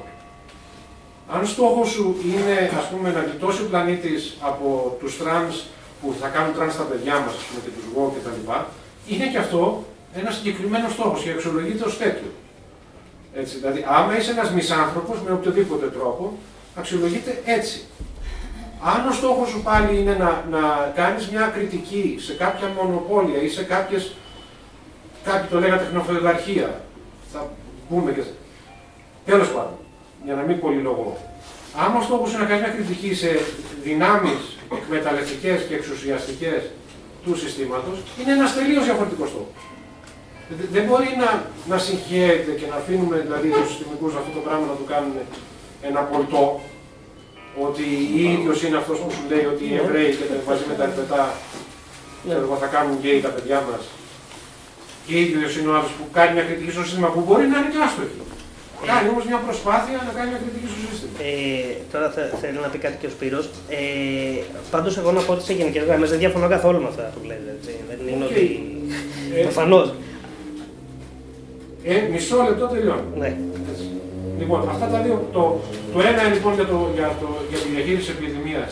Αν στόχος σου είναι ας πούμε, να γλιτώσει ο πλανήτης από τους τρανς που θα κάνουν τρανς στα παιδιά μας, ας πούμε, και τους γο και τα λοιπά, είναι και αυτό ένα συγκεκριμένο στόχος και αξιολογείται ως τέτοιο. Έτσι, δηλαδή, άμα είσαι ένας μισάνθρωπος με οποιοδήποτε τρόπο, αξιολογείται έτσι. Αν ο στόχος σου πάλι είναι να, να κάνεις μια κριτική σε κάποια μονοπόλια ή σε κάποιες, κάποιοι το λέγανε τεχνοφεουδαρχία, θα πούμε και... Τέλος πάντων, για να μην πολυλογώ. Άμα ο στόχος είναι να κάνεις μια κριτική σε δυνάμεις εκμεταλλευτικές και εξουσιαστικές του συστήματος, είναι ένας τελείως διαφορετικός στόχος. Δεν μπορεί να, να συγχαίεται και να αφήνουμε δηλαδή τους συστημικούς αυτό το πράγμα να του κάνουν ένα πολτό, ότι ή ίδιος είναι αυτός που σου λέει ότι οι Εβραίοι και μαζί με τα ερπετά θα κάνουν γκέι τα παιδιά μας, και ίδιος είναι ο άλλος που κάνει μια κριτική στο σύστημα που μπορεί να είναι και άστοχη. Κάνει όμως μια προσπάθεια να κάνει μια κριτική στο σύστημα. Ε, τώρα θα, θέλει να πει κάτι και ο Σπύρος. Ε, πάντως εγώ να πω ότι σε γενικές γραμμές δεν διαφωνώ καθόλου με αυτά που λέτε. Έτσι. Δεν είναι okay. ότι... Ε, προφανώς. Ε, μισό λεπτό τελειώνω. Ναι. Έτσι. Λοιπόν, αυτά τα δύο, το, το ένα λοιπόν για, το, για, το, για τη διαχείριση της επιδημίας.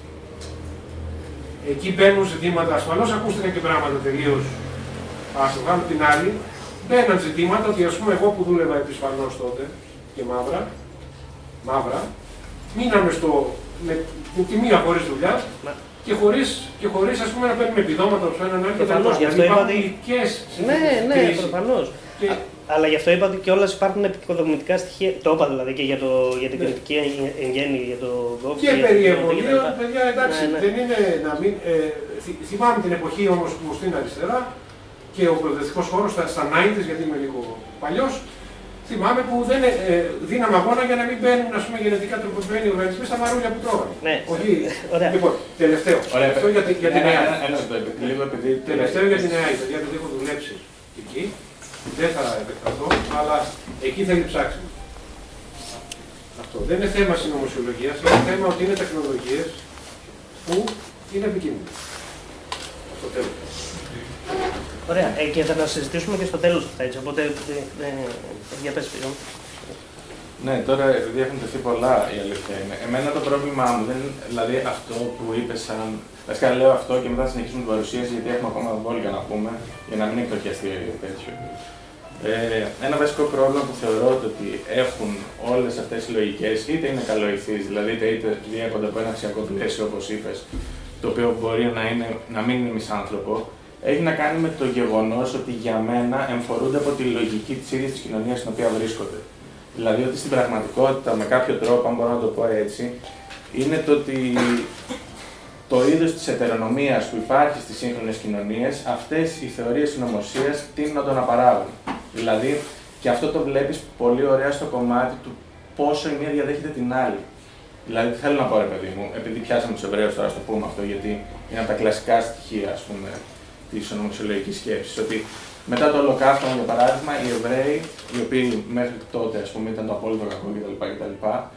Εκεί μπαίνουν ζητήματα, ασφαλώς ακούστηκαν και πράγματα τελείως άστοχα, με την άλλη. Μπαίναν ζητήματα ότι ας πούμε εγώ που δούλευα επισφαλώς τότε και μαύρα, μαύρα, μείναμε στο, με, με τη μία χωρίς δουλειά και χωρίς, και χωρίς ας πούμε να παίρνουμε επιδόματα από έναν άλλο. Προφανώς, γι' αυτό είπα ότι... Ναι, ναι, προφανώς. Και... Αλλά γι' αυτό είπα ότι κιόλας υπάρχουν επικοδομητικά στοιχεία. Το είπα δηλαδή και για, το, για την ναι. κριτική εν γέννη, για το γκοφ. Και περί εμβολίων, παιδιά, εντάξει, ναι, ναι. δεν είναι να μην. Ε, θυ, θυμάμαι την εποχή όμως που στην αριστερά και ο προοδευτικός χώρος στα, στα ενενήντα, γιατί είμαι λίγο παλιός, θυμάμαι που δεν ε, δίναμε αγώνα για να μην μπαίνουν ας πούμε, γενετικά τροποποιημένοι οργανισμοί στα μαρούλια που τρώγανε. Ναι. Όχι. Λοιπόν, τελευταίο. Ωραία, τελευταίο για, για την ΕΑΗ. Τελευταίο για την ΕΑΗ, γιατί έχω δουλέψει εκεί. Δεν θα επεκταθώ, αλλά εκεί θέλει ψάξιμο. Αυτό δεν είναι θέμα συνωμοσιολογίας, είναι θέμα ότι είναι τεχνολογίες που είναι επικίνδυνες. Στο τέλος. Ωραία, ε, και θα τα συζητήσουμε και στο τέλος αυτά, έτσι, οπότε ε, ε, για πες, Ναι, τώρα επειδή έχουν τεθεί πολλά, η αλήθεια είναι. Εμένα το πρόβλημά μου δεν είναι, δηλαδή αυτό που είπε σαν. Βασικά λέω αυτό και μετά θα συνεχίσουμε την παρουσίαση, γιατί έχουμε ακόμα βόλια να πούμε, για να μην εκτοχιαστεί τέτοιο. Ε, ένα βασικό πρόβλημα που θεωρώ ότι έχουν όλες αυτές οι λογικές, είτε είναι καλοηθείς, δηλαδή είτε, είτε διέπονται από ένα αξιακό πλαίσιο, όπως είπες, το οποίο μπορεί να, είναι, να μην είναι μισάνθρωπο, έχει να κάνει με το γεγονός ότι για μένα εμφορούνται από τη λογική της ίδιας της κοινωνίας στην οποία βρίσκονται. Δηλαδή ότι στην πραγματικότητα, με κάποιο τρόπο, αν μπορώ να το πω έτσι, είναι το ότι το είδος της ετερονομίας που υπάρχει στις σύγχρονες κοινωνίες, αυτές οι θεωρίες συνωμοσίας τείνουν να το αναπαράγουν. Δηλαδή, και αυτό το βλέπεις πολύ ωραία στο κομμάτι του πόσο η μία διαδέχεται την άλλη. Δηλαδή, θέλω να πω, ρε παιδί μου, επειδή πιάσαμε τους Εβραίους τώρα, στο πούμε αυτό, γιατί είναι από τα κλασικά στοιχεία, ας πούμε, της ονομοσιολογικής σκέψης, ότι μετά το Ολοκαύτωμα, για παράδειγμα, οι Εβραίοι, οι οποίοι μέχρι τότε, ας πούμε, ήταν το απόλυτο κακό κτλ.,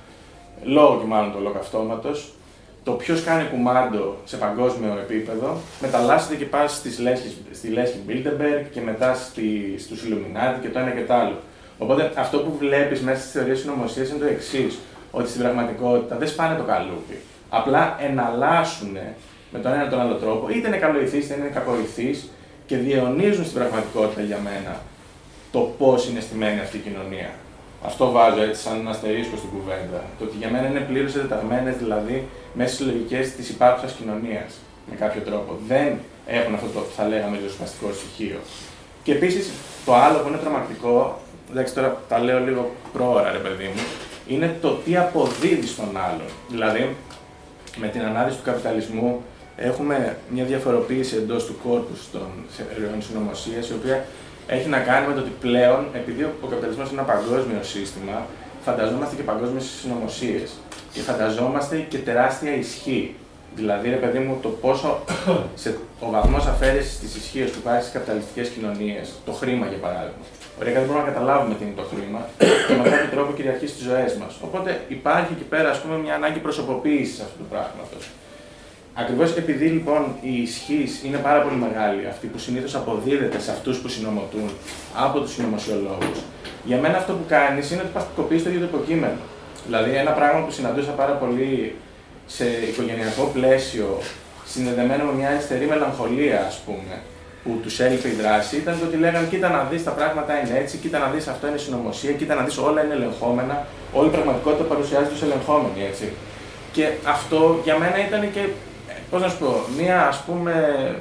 λόγω και μάλλον του Ολοκαυτώματος, το ποιος κάνει κουμάντο σε παγκόσμιο επίπεδο μεταλλάσσεται και πάει στις λέσχες, στη λέσχη Bilderberg και μετά στη, στους Illuminati και το ένα και το άλλο. Οπότε αυτό που βλέπεις μέσα στις θεωρίες συνωμοσίας είναι το εξής, ότι στην πραγματικότητα δεν σπάνε το καλούπι. Απλά εναλλάσσουν με τον ένα ή τον άλλο τρόπο, είτε είναι καλοηθείς είτε είναι κακοηθείς, και διαιωνίζουν στην πραγματικότητα για μένα το πώς είναι στημένη αυτή η κοινωνία. Αυτό βάζω έτσι σαν ένα αστερίσκο στην κουβέντα. Το ότι για μένα είναι πλήρως εντεταγμένες δηλαδή μέσα στις λογικές της υπάρχουσας κοινωνίας. Με κάποιο τρόπο. Δεν έχουν αυτό το, θα λέγαμε, ριζοσπαστικό στοιχείο. Και επίσης το άλλο που είναι τρομακτικό, εντάξει τώρα τα λέω λίγο πρόωρα, ρε παιδί μου, είναι το τι αποδίδει στον άλλον. Δηλαδή, με την ανάδυση του καπιταλισμού έχουμε μια διαφοροποίηση εντός του κόρπους των θεωριών συνωμοσίας, η οποία έχει να κάνει με το ότι πλέον, επειδή ο καπιταλισμός είναι ένα παγκόσμιο σύστημα, φανταζόμαστε και παγκόσμιες συνωμοσίες. Και φανταζόμαστε και τεράστια ισχύ. Δηλαδή, ρε παιδί μου, το πόσο σε, ο βαθμός αφαίρεσης της ισχύως που υπάρχει στις καπιταλιστικές κοινωνίες, το χρήμα για παράδειγμα. Ωραία, δεν μπορούμε να καταλάβουμε τι είναι το χρήμα και με κάποιο τρόπο κυριαρχεί στις ζωές μας. Οπότε υπάρχει εκεί πέρα, ας πούμε, μια ανάγκη προσωποποίησης αυτού του πράγματος. Ακριβώς επειδή λοιπόν η ισχύς είναι πάρα πολύ μεγάλη, αυτή που συνήθως αποδίδεται σε αυτούς που συνωμοτούν από τους συνωμοσιολόγους, για μένα αυτό που κάνεις είναι ότι παστικοποιείς το ίδιο το υποκείμενο. Δηλαδή, ένα πράγμα που συναντούσα πάρα πολύ σε οικογενειακό πλαίσιο, συνδεδεμένο με μια αριστερή μελαγχολία, ας πούμε, που τους έλειπε η δράση, ήταν το ότι λέγανε: κοίτα να δεις, τα πράγματα είναι έτσι, κοίτα να δεις, αυτό είναι συνωμοσία, κοίτα να δεις, όλα είναι ελεγχόμενα, όλη η πραγματικότητα παρουσιάζεται ως ελεγχόμενη, έτσι. Και αυτό για μένα ήταν και, πώς να σου πω, μία, ας πούμε,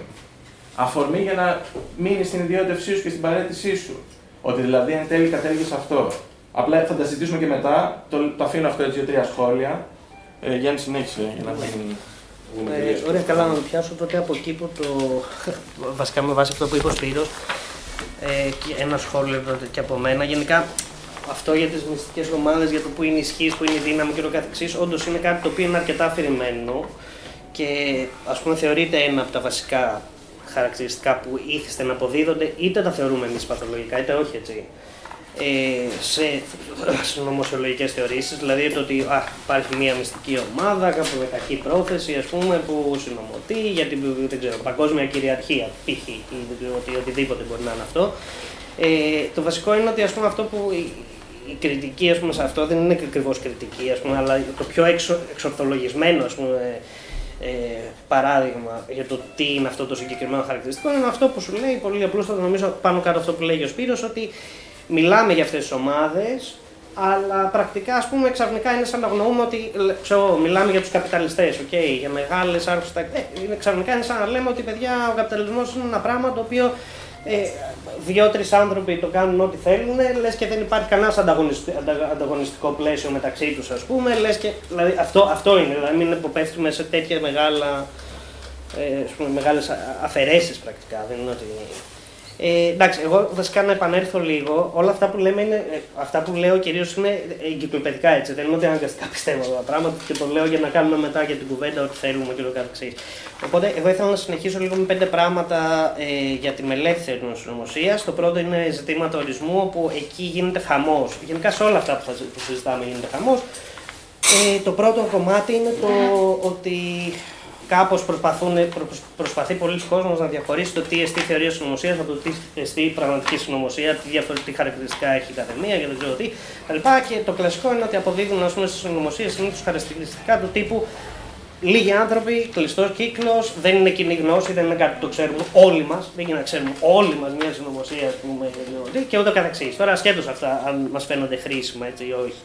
αφορμή για να μείνεις στην ιδιότητευσή σου και στην παραίτησή σου. Ότι δηλαδή εν τέλει κατέληγες αυτό. Απλά θα τα συζητήσουμε και μετά. Το, το αφήνω αυτό έτσι, δύο-τρία σχόλια. Ε, Γιάννη, συνέχισε για να μην. Ε, ωραία, καλά να το πιάσω τότε από εκεί που το. Βασικά με βάση αυτό που είπε ο Σπύρος. Ε, ένα σχόλιο και από μένα. Γενικά, αυτό για τις μυστικές ομάδες, για το που είναι η ισχύς, που είναι η δύναμη και το καθεξής, όντως είναι κάτι το οποίο είναι αρκετά αφηρημένο και ας πούμε θεωρείται ένα από τα βασικά χαρακτηριστικά που ήθιστε να αποδίδονται, είτε τα θεωρούμε εμείς παθολογικά, είτε όχι, έτσι. Ε, σε συνωμοσιολογικές θεωρήσεις, δηλαδή το ότι α, υπάρχει μια μυστική ομάδα, κάπου με κακή πρόθεση, ας πούμε, που συνομωτεί για την δεν ξέρω, παγκόσμια κυριαρχία, π.χ. ή ότι οτιδήποτε μπορεί να είναι αυτό. Ε, το βασικό είναι ότι, ας πούμε, αυτό που η, η κριτική, ας πούμε, σε αυτό δεν είναι ακριβώς κριτική, ας πούμε, αλλά το πιο εξο, εξορθολογισμένο, ας πούμε, Ε, παράδειγμα για το τι είναι αυτό το συγκεκριμένο χαρακτηριστικό είναι αυτό που σου λέει πολύ απλούστατα, νομίζω πάνω κάτω αυτό που λέει ο Σπύρος, ότι μιλάμε για αυτές τις ομάδες, αλλά πρακτικά, ας πούμε, ξαφνικά είναι σαν να γνωρούμε ότι ξέρω, μιλάμε για τους καπιταλιστές, okay, για μεγάλες άρχουσες. Ε, ξαφνικά είναι σαν να λέμε ότι, παιδιά, ο καπιταλισμός είναι ένα πράγμα το οποίο ε, δύο-τρεις άνθρωποι το κάνουν ό,τι θέλουν, λες και δεν υπάρχει κανένας ανταγωνιστικό πλαίσιο μεταξύ τους, ας πούμε, λες και, δηλαδή, αυτό, αυτό είναι, δηλαδή μην υποπέφτουμε σε τέτοια μεγάλα, ε, ας πούμε, μεγάλες αφαιρέσεις πρακτικά, δεν είναι ότι... Ε, εντάξει, εγώ βασικά να επανέλθω λίγο, όλα αυτά που λέμε είναι, αυτά που λέω κυρίως είναι εγκυκλοπαιδικά, έτσι, δεν είναι ότι αναγκαστικά πιστεύω τα πράγματα και το λέω για να κάνουμε μετά για την κουβέντα ό,τι θέλουμε και το καθεξής. Οπότε, εγώ ήθελα να συνεχίσω λίγο με πέντε πράγματα ε, για τη μελέτη θεωριών συνωμοσίας. Το πρώτο είναι ζητήματα ορισμού, όπου εκεί γίνεται χαμός. Γενικά σε όλα αυτά που, θα, που συζητάμε γίνεται χαμός. Ε, το πρώτο κομμάτι είναι το ότι κάπως προσπαθούν, προ, προσπαθεί πολλοί κόσμος να διαχωρίσει το τι εστί θεωρία συνωμοσίας από το τι εστί πραγματική συνωμοσία, τι διαφορετικά χαρακτηριστικά έχει κάθε μία και δεν ξέρω τι. Και το κλασικό είναι ότι αποδίδουν ας πούμε, στις συνωμοσίες συνήθως χαρακτηριστικά του τύπου λίγοι άνθρωποι, κλειστός κύκλος, δεν είναι κοινή γνώση, δεν είναι κάτι που το ξέρουμε όλοι μας, δεν είναι να ξέρουμε όλοι μας μια συνωμοσία ας πούμε, και ούτω καθεξής. Τώρα ασχέτως αυτά, αν μας φαίνονται χρήσιμα έτσι ή όχι.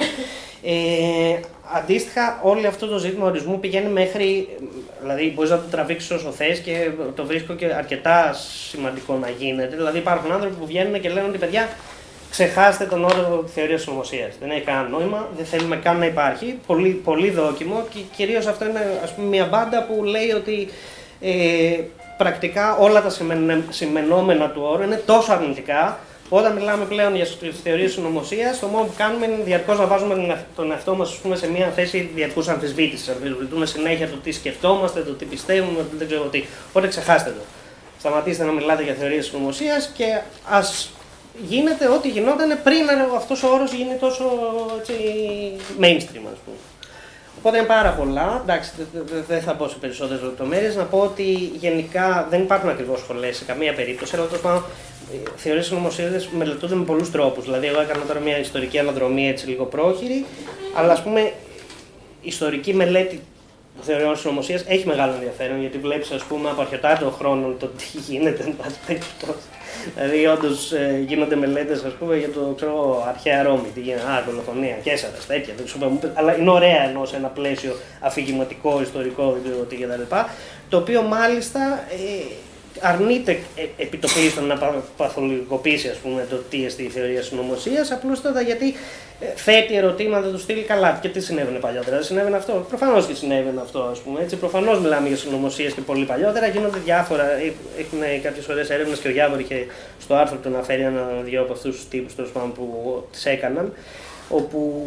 Ε, αντίστοιχα, όλο αυτό το ζήτημα ορισμού πηγαίνει μέχρι, δηλαδή μπορείς να το τραβήξεις όσο θες και το βρίσκω και αρκετά σημαντικό να γίνεται. Δηλαδή υπάρχουν άνθρωποι που βγαίνουν και λένε ότι παιδιά, ξεχάστε τον όρο θεωρία συνωμοσίας. Δεν έχει κανένα νόημα, δεν θέλουμε καν να υπάρχει. Πολύ, πολύ δόκιμο και κυρίως αυτό είναι ας πούμε, μια μπάντα που λέει ότι ε, πρακτικά όλα τα σημενόμενα του όρου είναι τόσο αρνητικά. Όταν μιλάμε πλέον για θεωρίες συνωμοσίας, το μόνο που κάνουμε είναι διαρκώς να βάζουμε τον εαυτό μας πούμε, σε μια θέση διαρκούς αμφισβήτησης. Αμφισβητούμε συνέχεια το τι σκεφτόμαστε, το τι πιστεύουμε, το δεν ξέρω τι. Οπότε ξεχάστε το. Σταματήστε να μιλάτε για θεωρίες συνωμοσίας και ας γίνεται ό,τι γινόταν πριν αυτός ο όρος γίνει τόσο έτσι, mainstream, ας πούμε. Οπότε είναι πάρα πολλά. Εντάξει, δεν θα μπω σε περισσότερες λεπτομέρειες. Να πω ότι γενικά δεν υπάρχουν ακριβώς σχολές σε καμία περίπτωση, αλλά τέλος πάντων θεωρίες συνωμοσίας μελετούνται με πολλούς τρόπους. Δηλαδή, εγώ έκανα τώρα μια ιστορική αναδρομή έτσι λίγο πρόχειρη, αλλά ας πούμε ιστορική μελέτη θεωριών συνωμοσίας έχει μεγάλο ενδιαφέρον γιατί βλέπεις ας πούμε από αρκετά χρόνο το τι γίνεται εν πάση περιπτώσει. Δηλαδή, όντως ε, γίνονται μελέτες ας πούμε, για το ξέρω, αρχαία Ρώμη, τι γίνεται, α, δολοφονία, Καίσαρας, τέτοια. Αλλά είναι ωραία ενώ σε ένα πλαίσιο αφηγηματικό, ιστορικό, δεν ξέρω τι κτλ. Το οποίο μάλιστα ε, αρνείται ε, επιτοπλίστων να παθολογικοποιήσει ας πούμε, το τι εστί η θεωρία συνωμοσίας, απλούστατα γιατί ε, θέτει ερωτήματα του στυλ καλά. Και τι συνέβαινε παλιότερα, δεν συνέβαινε αυτό. Προφανώς και συνέβαινε αυτό, ας πούμε. Έτσι, προφανώς μιλάμε για συνωμοσίες και πολύ παλιότερα. Γίνονται διάφορα. Έχουν κάποιες ωραίες έρευνες και ο Γιάβορ είχε στο άρθρο του αναφέρει ένα-δυο από αυτούς τους τύπους που τις έκαναν. Όπου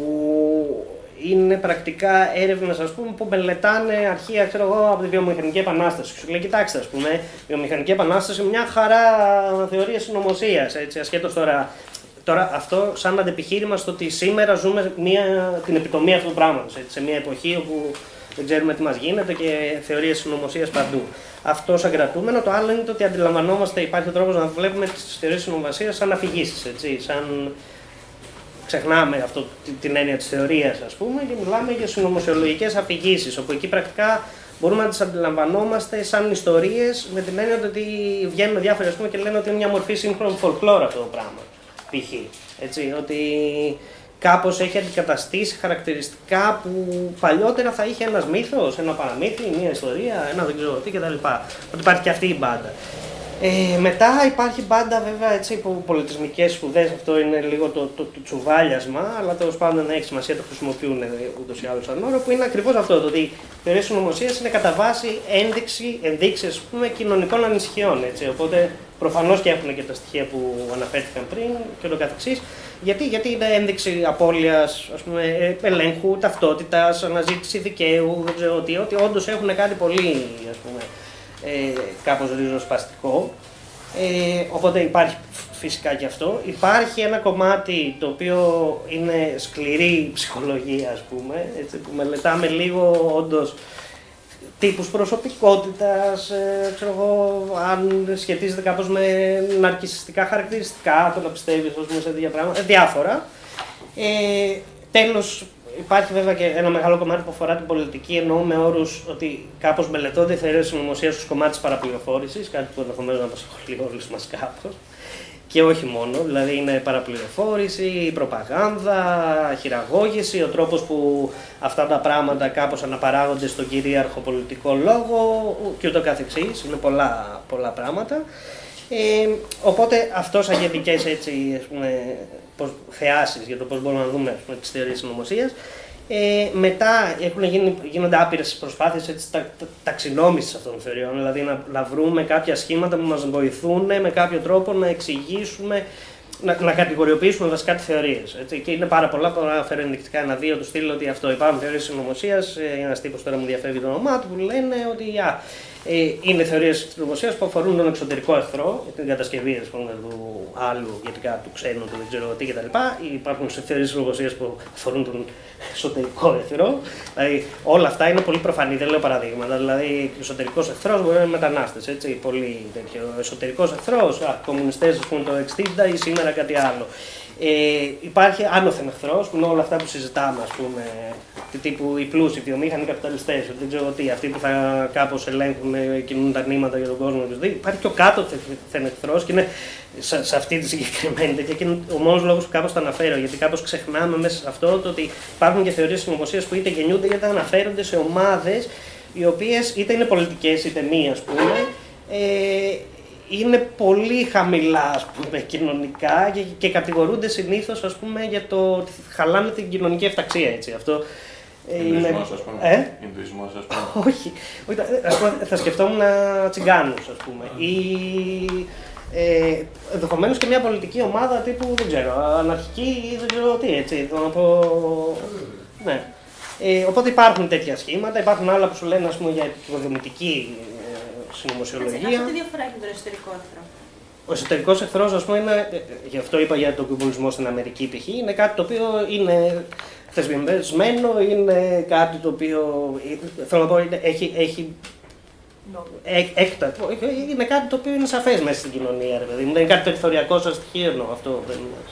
είναι πρακτικά έρευνες ας πούμε, που μελετάνε αρχεία ξέρω εγώ, από τη βιομηχανική επανάσταση. Σου λέει, κοιτάξτε, ας πούμε, η βιομηχανική επανάσταση μια χαρά θεωρία συνωμοσίας. Ασχέτως τώρα, τώρα αυτό σαν αντεπιχείρημα στο ότι σήμερα ζούμε μια, την επιτομή αυτού του πράγματος. Έτσι, σε μια εποχή όπου δεν ξέρουμε τι μας γίνεται και θεωρίες συνωμοσίας παντού. Αυτό σαν κρατούμενο. Το άλλο είναι το ότι αντιλαμβανόμαστε, υπάρχει ο τρόπος να βλέπουμε τις θεωρίες συνωμοσίας σαν αφηγήσεις. Έτσι, σαν ξεχνάμε αυτό, την έννοια της θεωρίας, ας πούμε, και μιλάμε για συνωμοσιολογικές αφηγήσεις, όπου εκεί πρακτικά μπορούμε να τις αντιλαμβανόμαστε σαν ιστορίες, με την έννοια ότι βγαίνουν διάφοροι ας πούμε, και λένε ότι είναι μια μορφή σύγχρονου folklore αυτό το πράγμα. Π.χ. Έτσι, ότι κάπως έχει αντικαταστήσει χαρακτηριστικά που παλιότερα θα είχε ένας μύθος, ένα παραμύθι, μια ιστορία, ένα δεν ξέρω τι κτλ. Ότι υπάρχει και αυτή η μπάντα. Ε, μετά υπάρχει μπάντα βέβαια έτσι από πολιτισμικές σπουδές, αυτό είναι λίγο το, το, το τσουβάλιασμα, αλλά τέλος πάντων δεν έχει σημασία, το χρησιμοποιούν ούτως ή άλλως σαν όρο, που είναι ακριβώς αυτό, το ότι η θεωρία συνωμοσίας είναι κατά βάση ένδειξη, ενδείξεις ας πούμε, κοινωνικών ανησυχιών, έτσι, οπότε προφανώς και έχουν και τα στοιχεία που αναφέρθηκαν πριν και το καθεξής. Γιατί, γιατί είναι ένδειξη απώλειας, ας πούμε, ελέγχου, ταυτότητας, αναζήτηση δικαίου, δεν ξέρω τι, ότι όντως έχουν κάτι πολύ, ας πούμε, Ε, κάπως ριζοσπαστικό, ε, οπότε υπάρχει φυσικά και αυτό. Υπάρχει ένα κομμάτι το οποίο είναι σκληρή ψυχολογία, ας πούμε, έτσι, που μελετάμε λίγο όντως τύπους προσωπικότητας, ε, ξέρω εγώ, αν σχετίζεται κάπως με ναρκισσιστικά χαρακτηριστικά, το να πιστεύεις ας πούμε, σε τέτοια πράγματα, διάφορα. Ε, τέλος, υπάρχει βέβαια και ένα μεγάλο κομμάτι που αφορά την πολιτική, εννοώ με όρους ότι κάπως μελετώνται οι θεωρίες συνωμοσίας στους κομμάτες της παραπληροφόρησης, κάτι που ενδεχομένως να απασχολεί όλους μας κάπως. Και όχι μόνο, δηλαδή είναι παραπληροφόρηση, προπαγάνδα, χειραγώγηση, ο τρόπος που αυτά τα πράγματα κάπως αναπαράγονται στον κυρίαρχο πολιτικό λόγο και ούτω καθεξής, είναι πολλά, πολλά πράγματα. Ε, οπότε αυτό σαν γενικές έτσι, ας πούμε, θεάσεις για το πώς μπορούμε να δούμε πούμε, τις θεωρίες συνωμοσίας. Ε, μετά έχουν γίνει, γίνονται άπειρες προσπάθειες έτσι, τα, τα, ταξινόμησης αυτών των θεωριών, δηλαδή να, να βρούμε κάποια σχήματα που μας βοηθούν με κάποιο τρόπο να εξηγήσουμε, να, να κατηγοριοποιήσουμε βασικά τις θεωρίες. Έτσι. Και είναι πάρα πολλά, που αναφέρω ενδεικτικά ένα-δύο του στείλω ότι αυτό υπάρχουν θεωρίες συνωμοσίας. Ένας τύπος τώρα μου διαφεύγει το όνομά του που λένε ότι α, Ε, είναι θεωρίες συνωμοσίας που αφορούν τον εξωτερικό εχθρό, την κατασκευή ας πούμε, του άλλου, γενικά του ξένου, του δεν ξέρω τι κτλ. Υπάρχουν θεωρίες συνωμοσίας που αφορούν τον εσωτερικό εχθρό. Δηλαδή, όλα αυτά είναι πολύ προφανή, δεν λέω παραδείγματα. Δηλαδή, εξωτερικός εχθρός μπορεί να είναι μετανάστες. Έτσι, πολύ τέτοιο. Εσωτερικός εχθρός, κομμουνιστές ας πούμε, το εξήντα ή σήμερα κάτι άλλο. Ε, υπάρχει άνωθεν εχθρός, που είναι όλα αυτά που συζητάμε, ας πούμε, τύπου οι πλούσιοι, βιομήχανοι, καπιταλιστές, δεν ξέρω τι, αυτοί που θα κάπως ελέγχουν, κινούν τα νήματα για τον κόσμο. Υπάρχει και ο κάτωθεν εχθρός και είναι σε, σε αυτή τη συγκεκριμένη τέτοια. Και είναι ο μόνος λόγος που κάπως το αναφέρω, γιατί κάπως ξεχνάμε μέσα σε αυτό το ότι υπάρχουν και θεωρίες συνωμοσίας που είτε γεννιούνται είτε αναφέρονται σε ομάδες οι οποίες είτε είναι πολιτικές είτε μη, ας πούμε. Ε, είναι πολύ χαμηλά ας πούμε, κοινωνικά και, και κατηγορούνται συνήθως ας πούμε, για το ότι χαλάνε την κοινωνική ευταξία. Έτσι. Αυτό Ινδουισμός, είναι... ας πούμε. Ε? Ινδουισμός, ας πούμε. Όχι. Ας πούμε, θα σκεφτόμουν τσιγκάνους, ας πούμε. Ή ε, ενδεχομένως και μια πολιτική ομάδα τύπου, δεν ξέρω, αναρχική ή δεν ξέρω τι, έτσι. Το να πω... Ναι. Ε, οπότε υπάρχουν τέτοια σχήματα, υπάρχουν άλλα που σου λένε ας πούμε, για οικοδομητική συνωμοσιολογία. Αυτό τι διαφορά έχει με τον εσωτερικό εχθρό. Ο εσωτερικός εχθρός, ας πούμε, είναι, γι' αυτό είπα για τον κομμουνισμό στην Αμερική π.χ., είναι κάτι το οποίο είναι θεσμισμένο, είναι κάτι το οποίο, θέλω να πω, είναι, έχει, έχει Έκ, έκτατο, είναι κάτι το οποίο είναι σαφές μέσα στην κοινωνία, ρε παιδί μου. Δεν είναι κάτι περιθωριακό σαν στοιχείο, αυτό δεν είναι.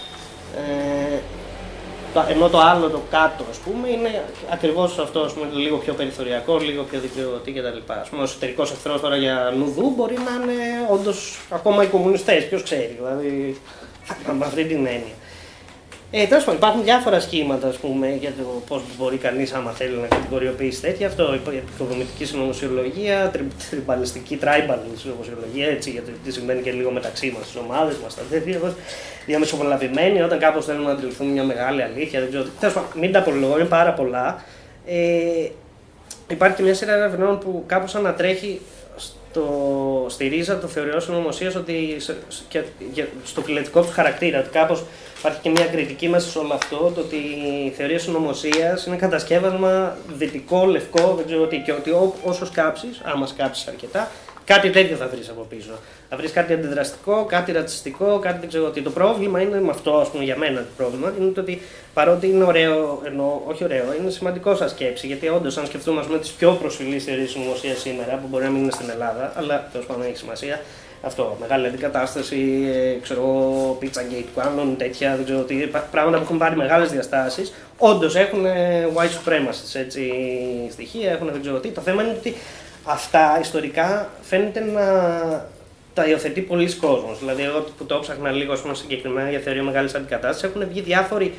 Ε, ενώ το άλλο, το κάτω, ας πούμε, είναι ακριβώς αυτό, ας πούμε, λίγο πιο περιθωριακό, λίγο πιο δικαιωτή κτλ. Ας πούμε, ο εσωτερικός εχθρός τώρα για νουδού μπορεί να είναι όντως ακόμα οι κομμουνιστές, ποιος ξέρει, δηλαδή, με αυτή την έννοια. Ε, τέλος πάντων, υπάρχουν διάφορα σχήματα ας πούμε, για το πώς μπορεί κανείς, άμα θέλει, να κατηγοριοποιήσει τέτοια. Αυτό, η οικοδομητική συνωμοσιολογία, τριμπαλιστική, tribal συνωμοσιολογία, έτσι, γιατί τι συμβαίνει και λίγο μεταξύ μας, στις ομάδες μας, τα τέτοια. Διαμεσοπολαβημένοι, όταν κάπως θέλουμε να αντιληφθούμε μια μεγάλη αλήθεια, δεν ξέρω. Τέλος πάντων, μην τα απολογώ, είναι πάρα πολλά. Ε, υπάρχει και μια σειρά ερευνών που κάπως ανατρέχει στο, στη ρίζα των θεωριών συνωμοσίας ότι σε, και, και στο φιλετικό του χαρακτήρα, ότι κάπως υπάρχει και μια κριτική μέσα σε όλο αυτό, το ότι η θεωρία συνωμοσίας είναι κατασκεύασμα δυτικό, λευκό, δεν ξέρω τι, και ότι ό, όσο σκάψεις, άμα σκάψεις αρκετά, κάτι τέτοιο θα βρεις από πίσω. Θα βρεις κάτι αντιδραστικό, κάτι ρατσιστικό, κάτι δεν ξέρω τι. Το πρόβλημα είναι με αυτό, ας πούμε, για μένα το πρόβλημα, είναι το ότι παρότι είναι ωραίο, εννοώ, όχι ωραίο, είναι σημαντικό σαν σκέψη. Γιατί όντως, αν σκεφτούμε ας πούμε, τις πιο προσφυλείς θεωρίες συνωμοσίας σήμερα, που μπορεί να μην είναι στην Ελλάδα, αλλά τέλος πάντων έχει σημασία, αυτό, μεγάλη αντικατάσταση, ε, ξέρω εγώ, Pizzagate, κάνουν τέτοια, δεν ξέρω τι, πράγματα που έχουν πάρει μεγάλες διαστάσεις, όντως έχουν white supremacists, έτσι, στοιχεία, έχουν δεν ξέρω τι. Το θέμα είναι ότι αυτά ιστορικά φαίνεται να τα υιοθετεί πολλοί κόσμος. Δηλαδή, εγώ που το έψαχνα λίγο πούμε, συγκεκριμένα για θεωρία μεγάλης αντικατάστασης, έχουν βγει διάφοροι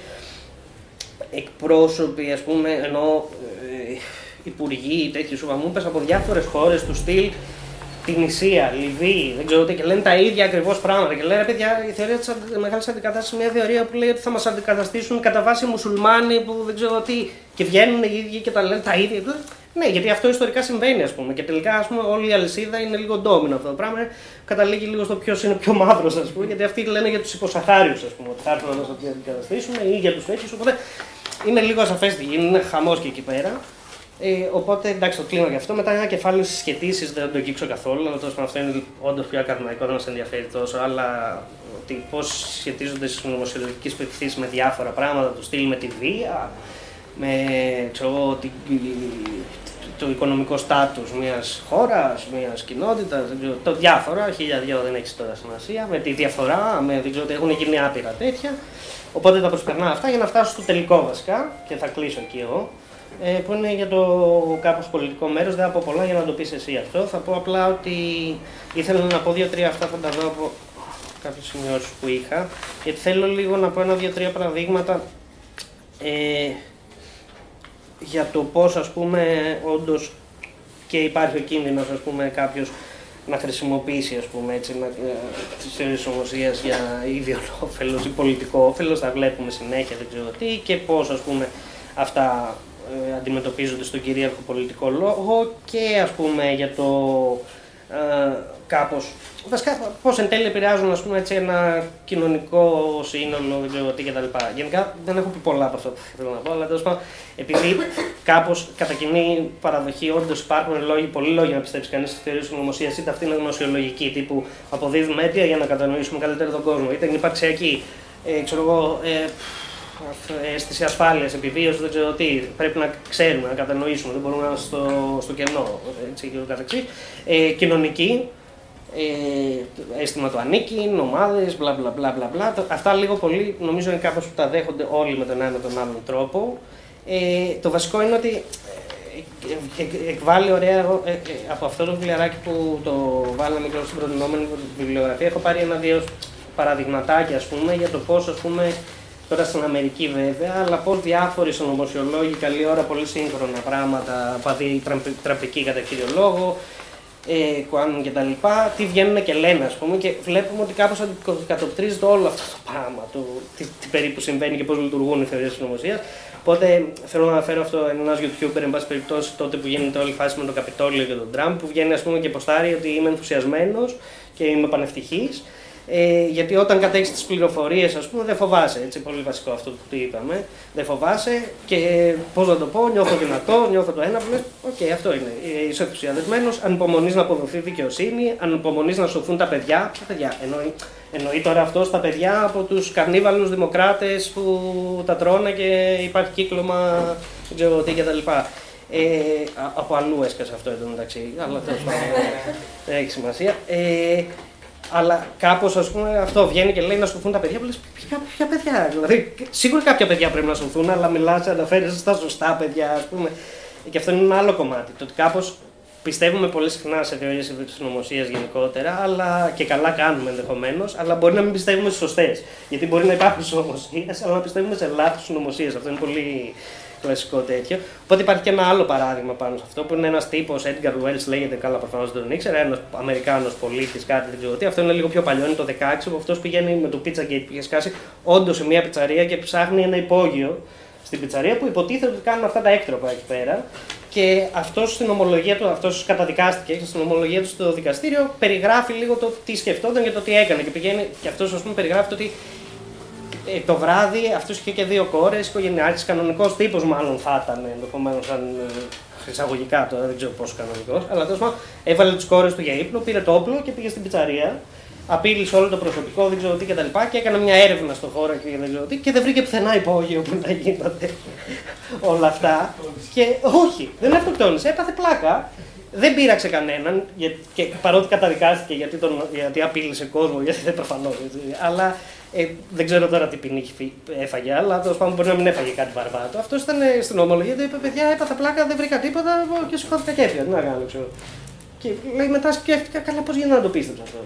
εκπρόσωποι, ας πούμε, ενώ ε, υπουργοί τέτοιου σουβαμούπες από διάφορες χώρες του στυλ. Την Ισία, Λιβύη, δεν ξέρω τι, και λένε τα ίδια ακριβώς πράγματα. Και λένε, παιδιά, η θεωρία της μεγάλης αντικατάστασης είναι μια θεωρία που λέει ότι θα μας αντικαταστήσουν κατά βάση μουσουλμάνοι που δεν ξέρω τι, και βγαίνουν οι ίδιοι και τα λένε τα ίδια. Ναι, γιατί αυτό ιστορικά συμβαίνει, ας πούμε. Και τελικά, ας πούμε, όλη η αλυσίδα είναι λίγο ντόμινο αυτό το πράγμα. Καταλήγει λίγο στο ποιος είναι πιο μαύρος, ας πούμε, γιατί αυτοί λένε για τους υποσαχάριους, ας πούμε, ότι θα έρθουν να μας αντικαταστήσουν ή για τους τέτοιους. Οπότε είναι λίγο ασαφές τι γίνει, είναι χαμός και εκεί πέρα. Ε, οπότε εντάξει, το κλείνω γι' αυτό. Μετά ένα κεφάλαιο συσχετήσεις δεν το αγγίξω καθόλου. Αλλά τόσο αυτό είναι όντως πιο ακαδημαϊκό, δεν μας ενδιαφέρει τόσο. Αλλά ότι πώς σχετίζονται στις νομοσιολογικές πεπιθήσεις με διάφορα πράγματα, το στυλ με τη βία, με ξέρω, τη, το οικονομικό στάτους μιας χώρας, μιας κοινότητας, το διάφορα, χίλια δυο δεν έχει τώρα σημασία, με τη διαφορά, με, δεν ξέρω, έχουν γίνει άπειρα τέτοια. Οπότε τα προσπερνάω αυτά για να φτάσω στο τελικό βασικά και θα κλείσω εκεί εγώ. Που είναι για το κάπως πολιτικό μέρος, δεν θα πω πολλά για να το πεις εσύ αυτό. Θα πω απλά ότι ήθελα να πω δύο-τρία αυτά, θα τα δω από κάποιες σημειώσεις που είχα. Γιατί θέλω λίγο να πω ένα-δύο-τρία παραδείγματα ε, για το πώς ας πούμε όντως και υπάρχει ο κίνδυνος ας πούμε κάποιος να χρησιμοποιήσει ας πούμε έτσι να, τις θεωρίες ομοσίας για ίδιο όφελος ή πολιτικό όφελος, θα βλέπουμε συνέχεια δεν ξέρω τι και πώς ας πούμε αυτά αντιμετωπίζονται στον κυρίαρχο πολιτικό λόγο και ας πούμε για το ε, κάπως. Βασικά, πώς εν τέλει επηρεάζουν, ας πούμε, έτσι, ένα κοινωνικό σύνολο, δεν ξέρω τι κτλ. Γενικά δεν έχω πει πολλά από αυτό που θέλω να πω, αλλά τέλος πάντων, επειδή κάπως κατά κοινή παραδοχή όντως υπάρχουν λόγοι, πολλοί λόγοι να πιστέψει κανείς στις θεωρίες συνωμοσίας, είτε αυτή είναι γνωσιολογική, τύπου αποδίδουμε αίτια για να κατανοήσουμε καλύτερα τον κόσμο, είτε είναι υπαρξιακή, ε, ξέρω εγώ, ε, αίσθηση ασφάλειας, επιβίωση, δεν ξέρω τι. Πρέπει να ξέρουμε, να κατανοήσουμε, δεν μπορούμε να είμαστε στο, στο κενό. Έτσι και το καθεξής. Ε, κοινωνική, ε, αίσθημα του ανήκει, ομάδες, μπλα μπλα μπλα μπλα μπλα. Αυτά λίγο πολύ νομίζω είναι κάπως που τα δέχονται όλοι με τον ένα με τον άλλον τρόπο. Ε, το βασικό είναι ότι ε, ε, εκβάλλει ωραία ε, ε, από αυτό το βιβλιαράκι που το βάλαμε και στην προτινόμενη βιβλιογραφία. Έχω πάρει ένα-δύο παραδειγματάκια, ας πούμε, για το πώς, ας πούμε, τώρα στην Αμερική βέβαια, αλλά πώς διάφοροι συνωμοσιολόγοι, καλή ώρα, πολύ σύγχρονα πράγματα, παδί τραμπική κατά κύριο λόγο, ε, Κουάνων κτλ. Τι βγαίνουν και λένε, ας πούμε, και βλέπουμε ότι κάπως αντικατοπτρίζεται όλο αυτό το πράγμα, το, τι, τι περίπου συμβαίνει και πώς λειτουργούν οι θεωρίες συνωμοσίας. Οπότε θέλω να αναφέρω αυτό ένας YouTuber, εν πάση περιπτώσει, τότε που γίνεται όλη η φάση με το Καπιτόλιο και τον Τραμπ, που βγαίνει, ας πούμε, και ποστάρει ότι είμαι ενθουσιασμένος και είμαι πανευτυχής. Ε, γιατί όταν κατέχεις τις πληροφορίες, ας πούμε, δεν φοβάσαι. Έτσι, πολύ βασικό αυτό που του είπαμε. Δεν φοβάσαι και πώς να το πω, νιώθω δυνατό, νιώθω το ένα που λες. Οκ, okay, αυτό είναι. Είσαι ενθουσιασμένος, ανυπομονείς να αποδοθεί δικαιοσύνη, ανυπομονείς να σωθούν τα παιδιά. Ποια παιδιά, εννοεί, εννοεί τώρα αυτό στα παιδιά από τους καρνίβαλους δημοκράτες που τα τρώνε και υπάρχει κύκλωμα, δεν ξέρω τι κτλ. Ε, από αλλού έσκασε αυτό εδώ μεταξύ, αλλά τέλος πάντων δεν έχει σημασία. Ε, Αλλά κάπως, ας πούμε, αυτό βγαίνει και λέει να σωθούν τα παιδιά. Λες, ποια, ποια παιδιά, δηλαδή, σίγουρα κάποια παιδιά πρέπει να σωθούν, αλλά μιλάς, αναφέρεσαι στα σωστά παιδιά, ας πούμε. Και αυτό είναι ένα άλλο κομμάτι. Το ότι κάπως πιστεύουμε πολύ συχνά σε θεωρίες συνωμοσίας γενικότερα, αλλά και καλά κάνουμε ενδεχομένως, αλλά μπορεί να μην πιστεύουμε στις σωστές. Γιατί μπορεί να υπάρχουν συνωμοσίες, αλλά να πιστεύουμε σε λάθος συνωμοσίες. Αυτό είναι πολύ κλασικό τέτοιο. Οπότε υπάρχει και ένα άλλο παράδειγμα πάνω σε αυτό που είναι ένας τύπος, Edgar Wells λέγεται, καλά προφανώς δεν τον ήξερα, ένας Αμερικάνος πολίτης, κάτι δεν ξέρω τι. Αυτό είναι λίγο πιο παλιό, είναι το δεκαέξι, που αυτός πηγαίνει με το Pizzagate που είχε σκάσει όντως σε μια πιτσαρία και ψάχνει ένα υπόγειο στην πιτσαρία που υποτίθεται ότι κάνουν αυτά τα έκτροπα εκεί πέρα. Και αυτός στην ομολογία του, αυτός καταδικάστηκε και στην ομολογία του στο δικαστήριο περιγράφει λίγο το τι σκεφτόταν και το τι έκανε. Και πηγαίνει και αυτός, ας πούμε, περιγράφει το ότι Ε, το βράδυ αυτός είχε και δύο κόρες, οικογενειάρχης, κανονικός τύπος μάλλον θα ήταν, ενδεχομένως σαν ε, εισαγωγικά τώρα, δεν ξέρω πόσο κανονικός, αλλά τέλος πάντων έβαλε τις κόρες του για ύπνο, πήρε το όπλο και πήγε στην πιτσαρία, απείλησε όλο το προσωπικό, δεν ξέρω τι κτλ. Και έκανε μια έρευνα στον χώρο και δεν ξέρω τι και δεν βρήκε πουθενά υπόγειο που να γίνονται όλα αυτά. Και όχι, δεν αυτοκτόνησε, έπαθε πλάκα. Δεν πείραξε κανέναν, και παρότι καταδικάστηκε γιατί, τον, γιατί απείλησε κόσμο, γιατί δεν προφανώς, αλλά ε, δεν ξέρω τώρα τι ποινή έφαγε, αλλά τέλος πάντων μπορεί να μην έφαγε κάτι βαρβάτο. Αυτό ήταν στην ομολογία, του είπε: παιδιά, έπαθα πλάκα, δεν βρήκα τίποτα και σηκώθηκα και έφυγα. Τι να κάνω, ξέρω. Και λέει μετά σκέφτηκα, καλά, πώς γίνεται να το πίστεψα αυτό.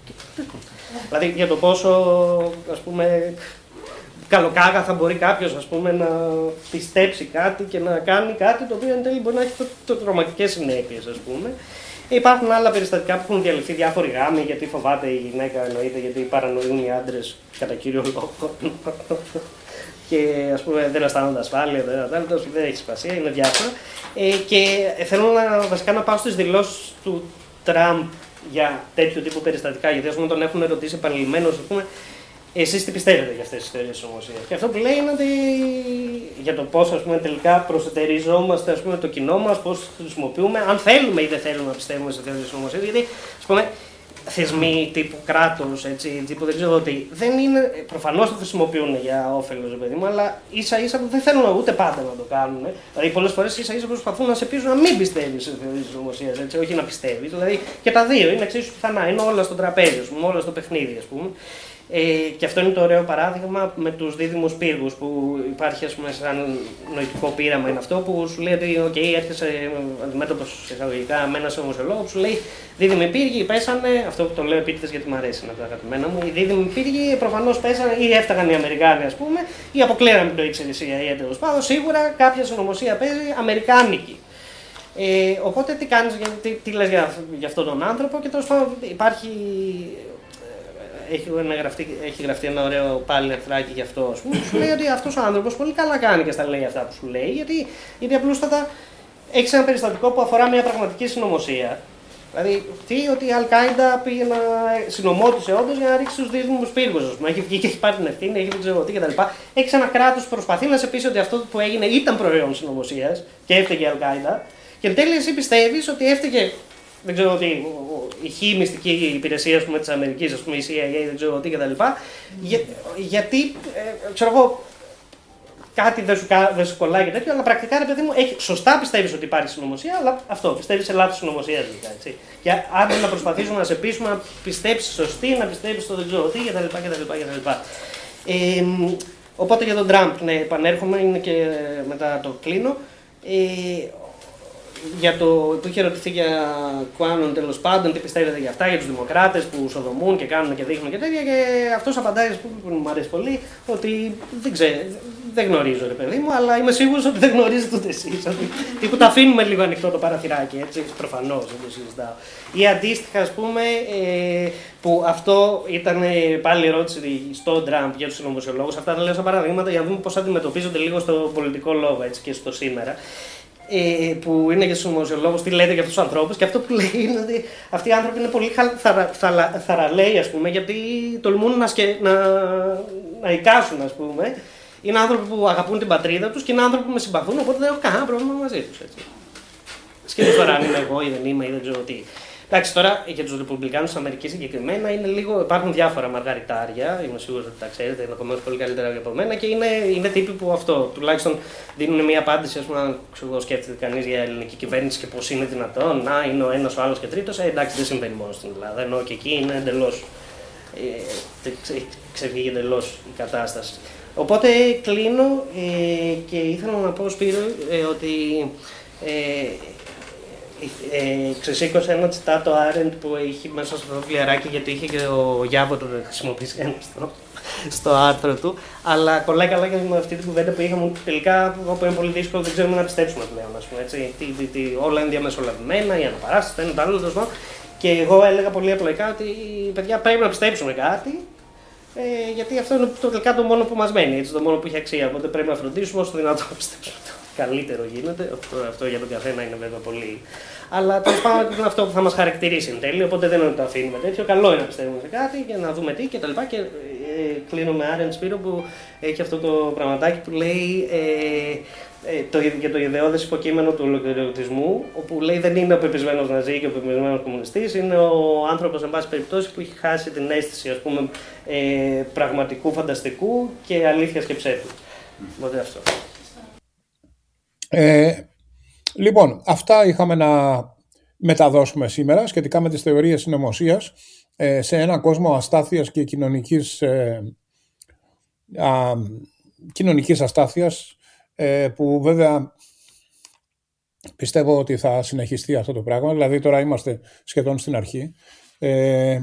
Δηλαδή για το πόσο, ας πούμε, καλοκάγα θα μπορεί κάποιος, ας πούμε, να πιστέψει κάτι και να κάνει κάτι το οποίο εν τέλει μπορεί να έχει το, το τρομακτικές συνέπειες, ας πούμε. Υπάρχουν άλλα περιστατικά που έχουν διαλυθεί διάφοροι γάμοι, γιατί φοβάται η γυναίκα, εννοείται, γιατί παρανοούν οι άντρες κατά κύριο λόγο. Και ας πούμε δεν αισθάνονται ασφάλεια, δεν, δεν έχει σημασία, είναι διάφορα. Ε, και θέλω να, βασικά να πάω στις δηλώσεις του Τραμπ για τέτοιου τύπου περιστατικά, γιατί ας πούμε τον έχουν ερωτήσει επανειλημμένως, ας πούμε, εσείς τι πιστεύετε για αυτές τις θεωρίες συνωμοσίας. Και αυτό που λέει είναι ότι για το πώς, ας πούμε, τελικά προσετεριζόμαστε, ας πούμε, το κοινό μας, πώς χρησιμοποιούμε, αν θέλουμε ή δεν θέλουμε να πιστεύουμε σε θεωρίες συνωμοσίας. Γιατί, ας πούμε, θεσμοί τύπου κράτος, έτσι, τύπου δεν ξέρω τι, δεν είναι, προφανώς το χρησιμοποιούν για όφελος, παιδί μου, αλλά ίσα ίσα δεν θέλουν ούτε πάντα να το κάνουν. Δηλαδή, πολλές φορές ίσα ίσα προσπαθούν να σε πείσουν να μην πιστεύεις σε θεωρίες συνωμοσίας, έτσι, όχι να πιστεύεις. Δηλαδή, και τα δύο είναι εξίσου πιθανά, είναι όλα στο τραπέζι, ας πούμε, όλα στο παιχνίδι, ας πούμε. Ε, και αυτό είναι το ωραίο παράδειγμα με τους δίδυμους πύργους που υπάρχει, ας πούμε, σαν νοητικό πείραμα είναι αυτό που σου λέει ότι okay, έρχεσαι αντιμέτωπος εισαγωγικά με ένα συνωμοσιολόγο που σου λέει δίδυμοι πύργοι πέσανε, αυτό που το λέω επίτηδες γιατί μου αρέσει, είναι από τα αγαπημένα μου, οι δίδυμοι πύργοι προφανώς πέσανε ή έφταγαν οι Αμερικάνοι, ας πούμε, ή αποκλείανε με το ήξερε η σι άι έι τέλος πάντων, σίγουρα κάποια συνωμοσία παίζει αμερικάνικη. Ε, οπότε τι κάνεις, τι, τι λες για, για αυτόν τον άνθρωπο και τέλος πάντων υπάρχει. Έχει γραφτεί, έχει γραφτεί ένα ωραίο πάλι ερθράκι γι' αυτό, ας πούμε, που σου λέει ότι αυτός ο άνθρωπος πολύ καλά κάνει και στα λέει αυτά που σου λέει, γιατί, γιατί απλούστατα έχεις ένα περιστατικό που αφορά μια πραγματική συνωμοσία Δηλαδή, τι, ότι η Αλ-Κάιντα πήγε να συνομότησε όντως για να ρίξει τους δίδυμους πύργους. Έχει βγει και έχει πάρει την ευθύνη, έχει δεν ξέρω τι κτλ. Έχει ένα κράτος που προσπαθεί να σε πείσει ότι αυτό που έγινε ήταν προϊόν συνωμοσίας και έφταιγε η Αλ-Κάιντα. Και εν τέλει εσύ πιστεύεις ότι έφταιγε, δεν ξέρω τι, η χ μυστική υπηρεσία της Αμερικής, ας πούμε, η σι άι έι, δεν ξέρω τι κτλ. Για, γιατί, ε, ξέρω εγώ, κάτι δεν σου, δεν σου κολλάει και τέτοιο, αλλά πρακτικά ρε παιδί μου, έχει, σωστά πιστεύεις ότι υπάρχει συνωμοσία, αλλά αυτό, πιστεύεις σε λάθος συνωμοσία δηλαδή. Και άντε να προσπαθήσουμε να σε πείσουμε να πιστέψεις σωστή, να πιστέψεις το δεν ξέρω τι κτλ. κτλ. Ε, οπότε για τον Τραμπ, ναι, επανέρχομαι, είναι και μετά το κλείνω. Ε, για το που είχε ερωτηθεί για Quanon, τέλος πάντων, τι πιστεύετε για αυτά, για τους δημοκράτες που σοδομούν και κάνουν και δείχνουν και τέτοια. Και αυτός απαντάει, που μου αρέσει πολύ, ότι δεν ξέρω, δεν γνωρίζω ρε παιδί μου, αλλά είμαι σίγουρος ότι δεν γνωρίζετε ούτε εσείς. Ότι που τα αφήνουμε λίγο ανοιχτό το παραθυράκι, έτσι, προφανώς δεν το συζητάω. Ή αντίστοιχα, ας πούμε, ε, που αυτό ήταν πάλι ερώτηση στον Τραμπ για τους συνωμοσιολόγους. Αυτά τα λέω σαν παραδείγματα για να δούμε πώς αντιμετωπίζονται λίγο στο πολιτικό λόγο έτσι, και στο σήμερα. Ε, που είναι για τους συνωμοσιολόγους, τι λέτε για αυτούς τους ανθρώπους, και αυτό που λέει είναι ότι αυτοί οι άνθρωποι είναι πολύ θαρα, θαρα, θαραλέοι, ας πούμε, γιατί τολμούν να, σκε, να, να εικάσουν, ας πούμε. Είναι άνθρωποι που αγαπούν την πατρίδα τους και είναι άνθρωποι που με συμπαθούν, οπότε δεν έχω κανένα πρόβλημα μαζί τους. Σκέφτομαι τώρα αν είμαι εγώ ή δεν είμαι ή δεν ξέρω τι. Εντάξει, τώρα για τους Ρεπουμπλικάνους της Αμερικής συγκεκριμένα είναι λίγο, υπάρχουν διάφορα μαργαριτάρια, είμαι σίγουρος ότι τα ξέρετε ενδεχομένως πολύ καλύτερα από μένα, και είναι, είναι τύποι που αυτό τουλάχιστον δίνουν μια απάντηση. Ας πούμε, αν ξέρω, σκέφτεται κανείς για ελληνική κυβέρνηση και πώς είναι δυνατόν να είναι ο ένας, ο άλλος και τρίτος. Ε, εντάξει, δεν συμβαίνει μόνο στην Ελλάδα, ενώ και εκεί είναι εντελώς. Ε, ξεφύγει εντελώς η κατάσταση. Οπότε κλείνω ε, και ήθελα να πω, Σπύρο, ε, ότι. Ε, Ε, ξεσήκωσε ένα τσιτάτο Άρεντ που είχε μέσα στο βιβλιαράκι, γιατί είχε και ο Γιάβο το χρησιμοποιήσει ένα στο, στο άρθρο του. Αλλά κολλάει καλά και με αυτή την κουβέντα που είχαμε, τελικά όπου είναι πολύ δύσκολο, δεν ξέρουμε να πιστέψουμε πλέον. Ας πούμε, έτσι, τι, τι, τι, όλα είναι διαμεσολαβημένα, οι αναπαράσταση, το ένα το άλλο. Το και εγώ έλεγα πολύ απλοϊκά ότι παιδιά πρέπει να πιστέψουμε κάτι. Ε, γιατί αυτό είναι το, τελικά το μόνο που μας μένει, έτσι, το μόνο που έχει αξία. Οπότε πρέπει να φροντίσουμε όσο δυνατόν να πιστέψουμε. Καλύτερο γίνεται. Αυτό, αυτό για τον καθένα είναι βέβαια πολύ. Αλλά τέλος πάντων είναι αυτό που θα μας χαρακτηρίσει εν τέλει. Οπότε δεν είναι ότι το αφήνουμε τέτοιο. Καλό είναι να πιστεύουμε σε κάτι και να δούμε τι κτλ. Και, και ε, κλείνω με Άρεντ Σπύρο που έχει αυτό το πραγματάκι που λέει ε, ε, το, για το ιδεώδες υποκείμενο του ολοκληρωτισμού. Όπου λέει δεν είναι ο πεπισμένος Ναζί και ο πεπισμένος κομμουνιστής. Είναι ο άνθρωπος, εν πάση περιπτώσει, που έχει χάσει την αίσθηση, ας πούμε, ε, πραγματικού, φανταστικού και αλήθειας και ψεύδου. Οπότε αυτό. Ε, λοιπόν, αυτά είχαμε να μεταδώσουμε σήμερα σχετικά με τις θεωρίες συνωμοσίας ε, σε έναν κόσμο αστάθειας και κοινωνικής, ε, α, κοινωνικής αστάθειας ε, που βέβαια πιστεύω ότι θα συνεχιστεί αυτό το πράγμα. Δηλαδή τώρα είμαστε σχεδόν στην αρχή. Ε,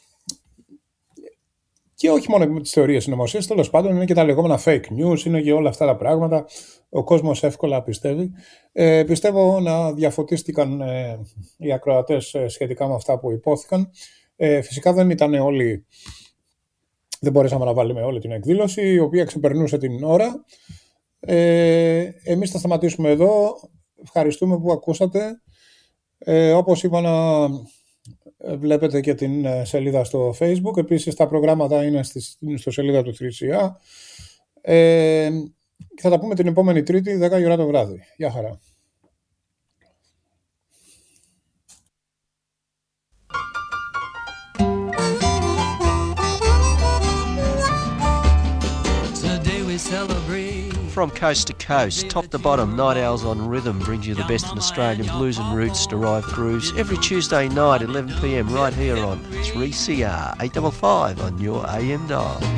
Και όχι μόνο με τις θεωρίες συνωμοσίας, τέλος πάντων είναι και τα λεγόμενα fake news, είναι και όλα αυτά τα πράγματα. Ο κόσμος εύκολα πιστεύει. Ε, πιστεύω να διαφωτίστηκαν ε, οι ακροατές ε, σχετικά με αυτά που υπόθηκαν. Ε, φυσικά δεν ήταν όλοι, δεν μπορέσαμε να βάλουμε όλη την εκδήλωση, η οποία ξεπερνούσε την ώρα. Ε, εμείς θα σταματήσουμε εδώ. Ευχαριστούμε που ακούσατε. Ε, όπως είπα, να βλέπετε και την σελίδα στο Facebook. Επίσης τα προγράμματα είναι στο σελίδα του θρι σι έι. Ε, θα τα πούμε την επόμενη Τρίτη, δέκα η ώρα το βράδυ. Γεια χαρά. From coast to coast, top to bottom, Night Owls on Rhythm brings you the best in Australian blues and roots derived grooves every Tuesday night, eleven p m, right here on three C R eight five five on your A M dial.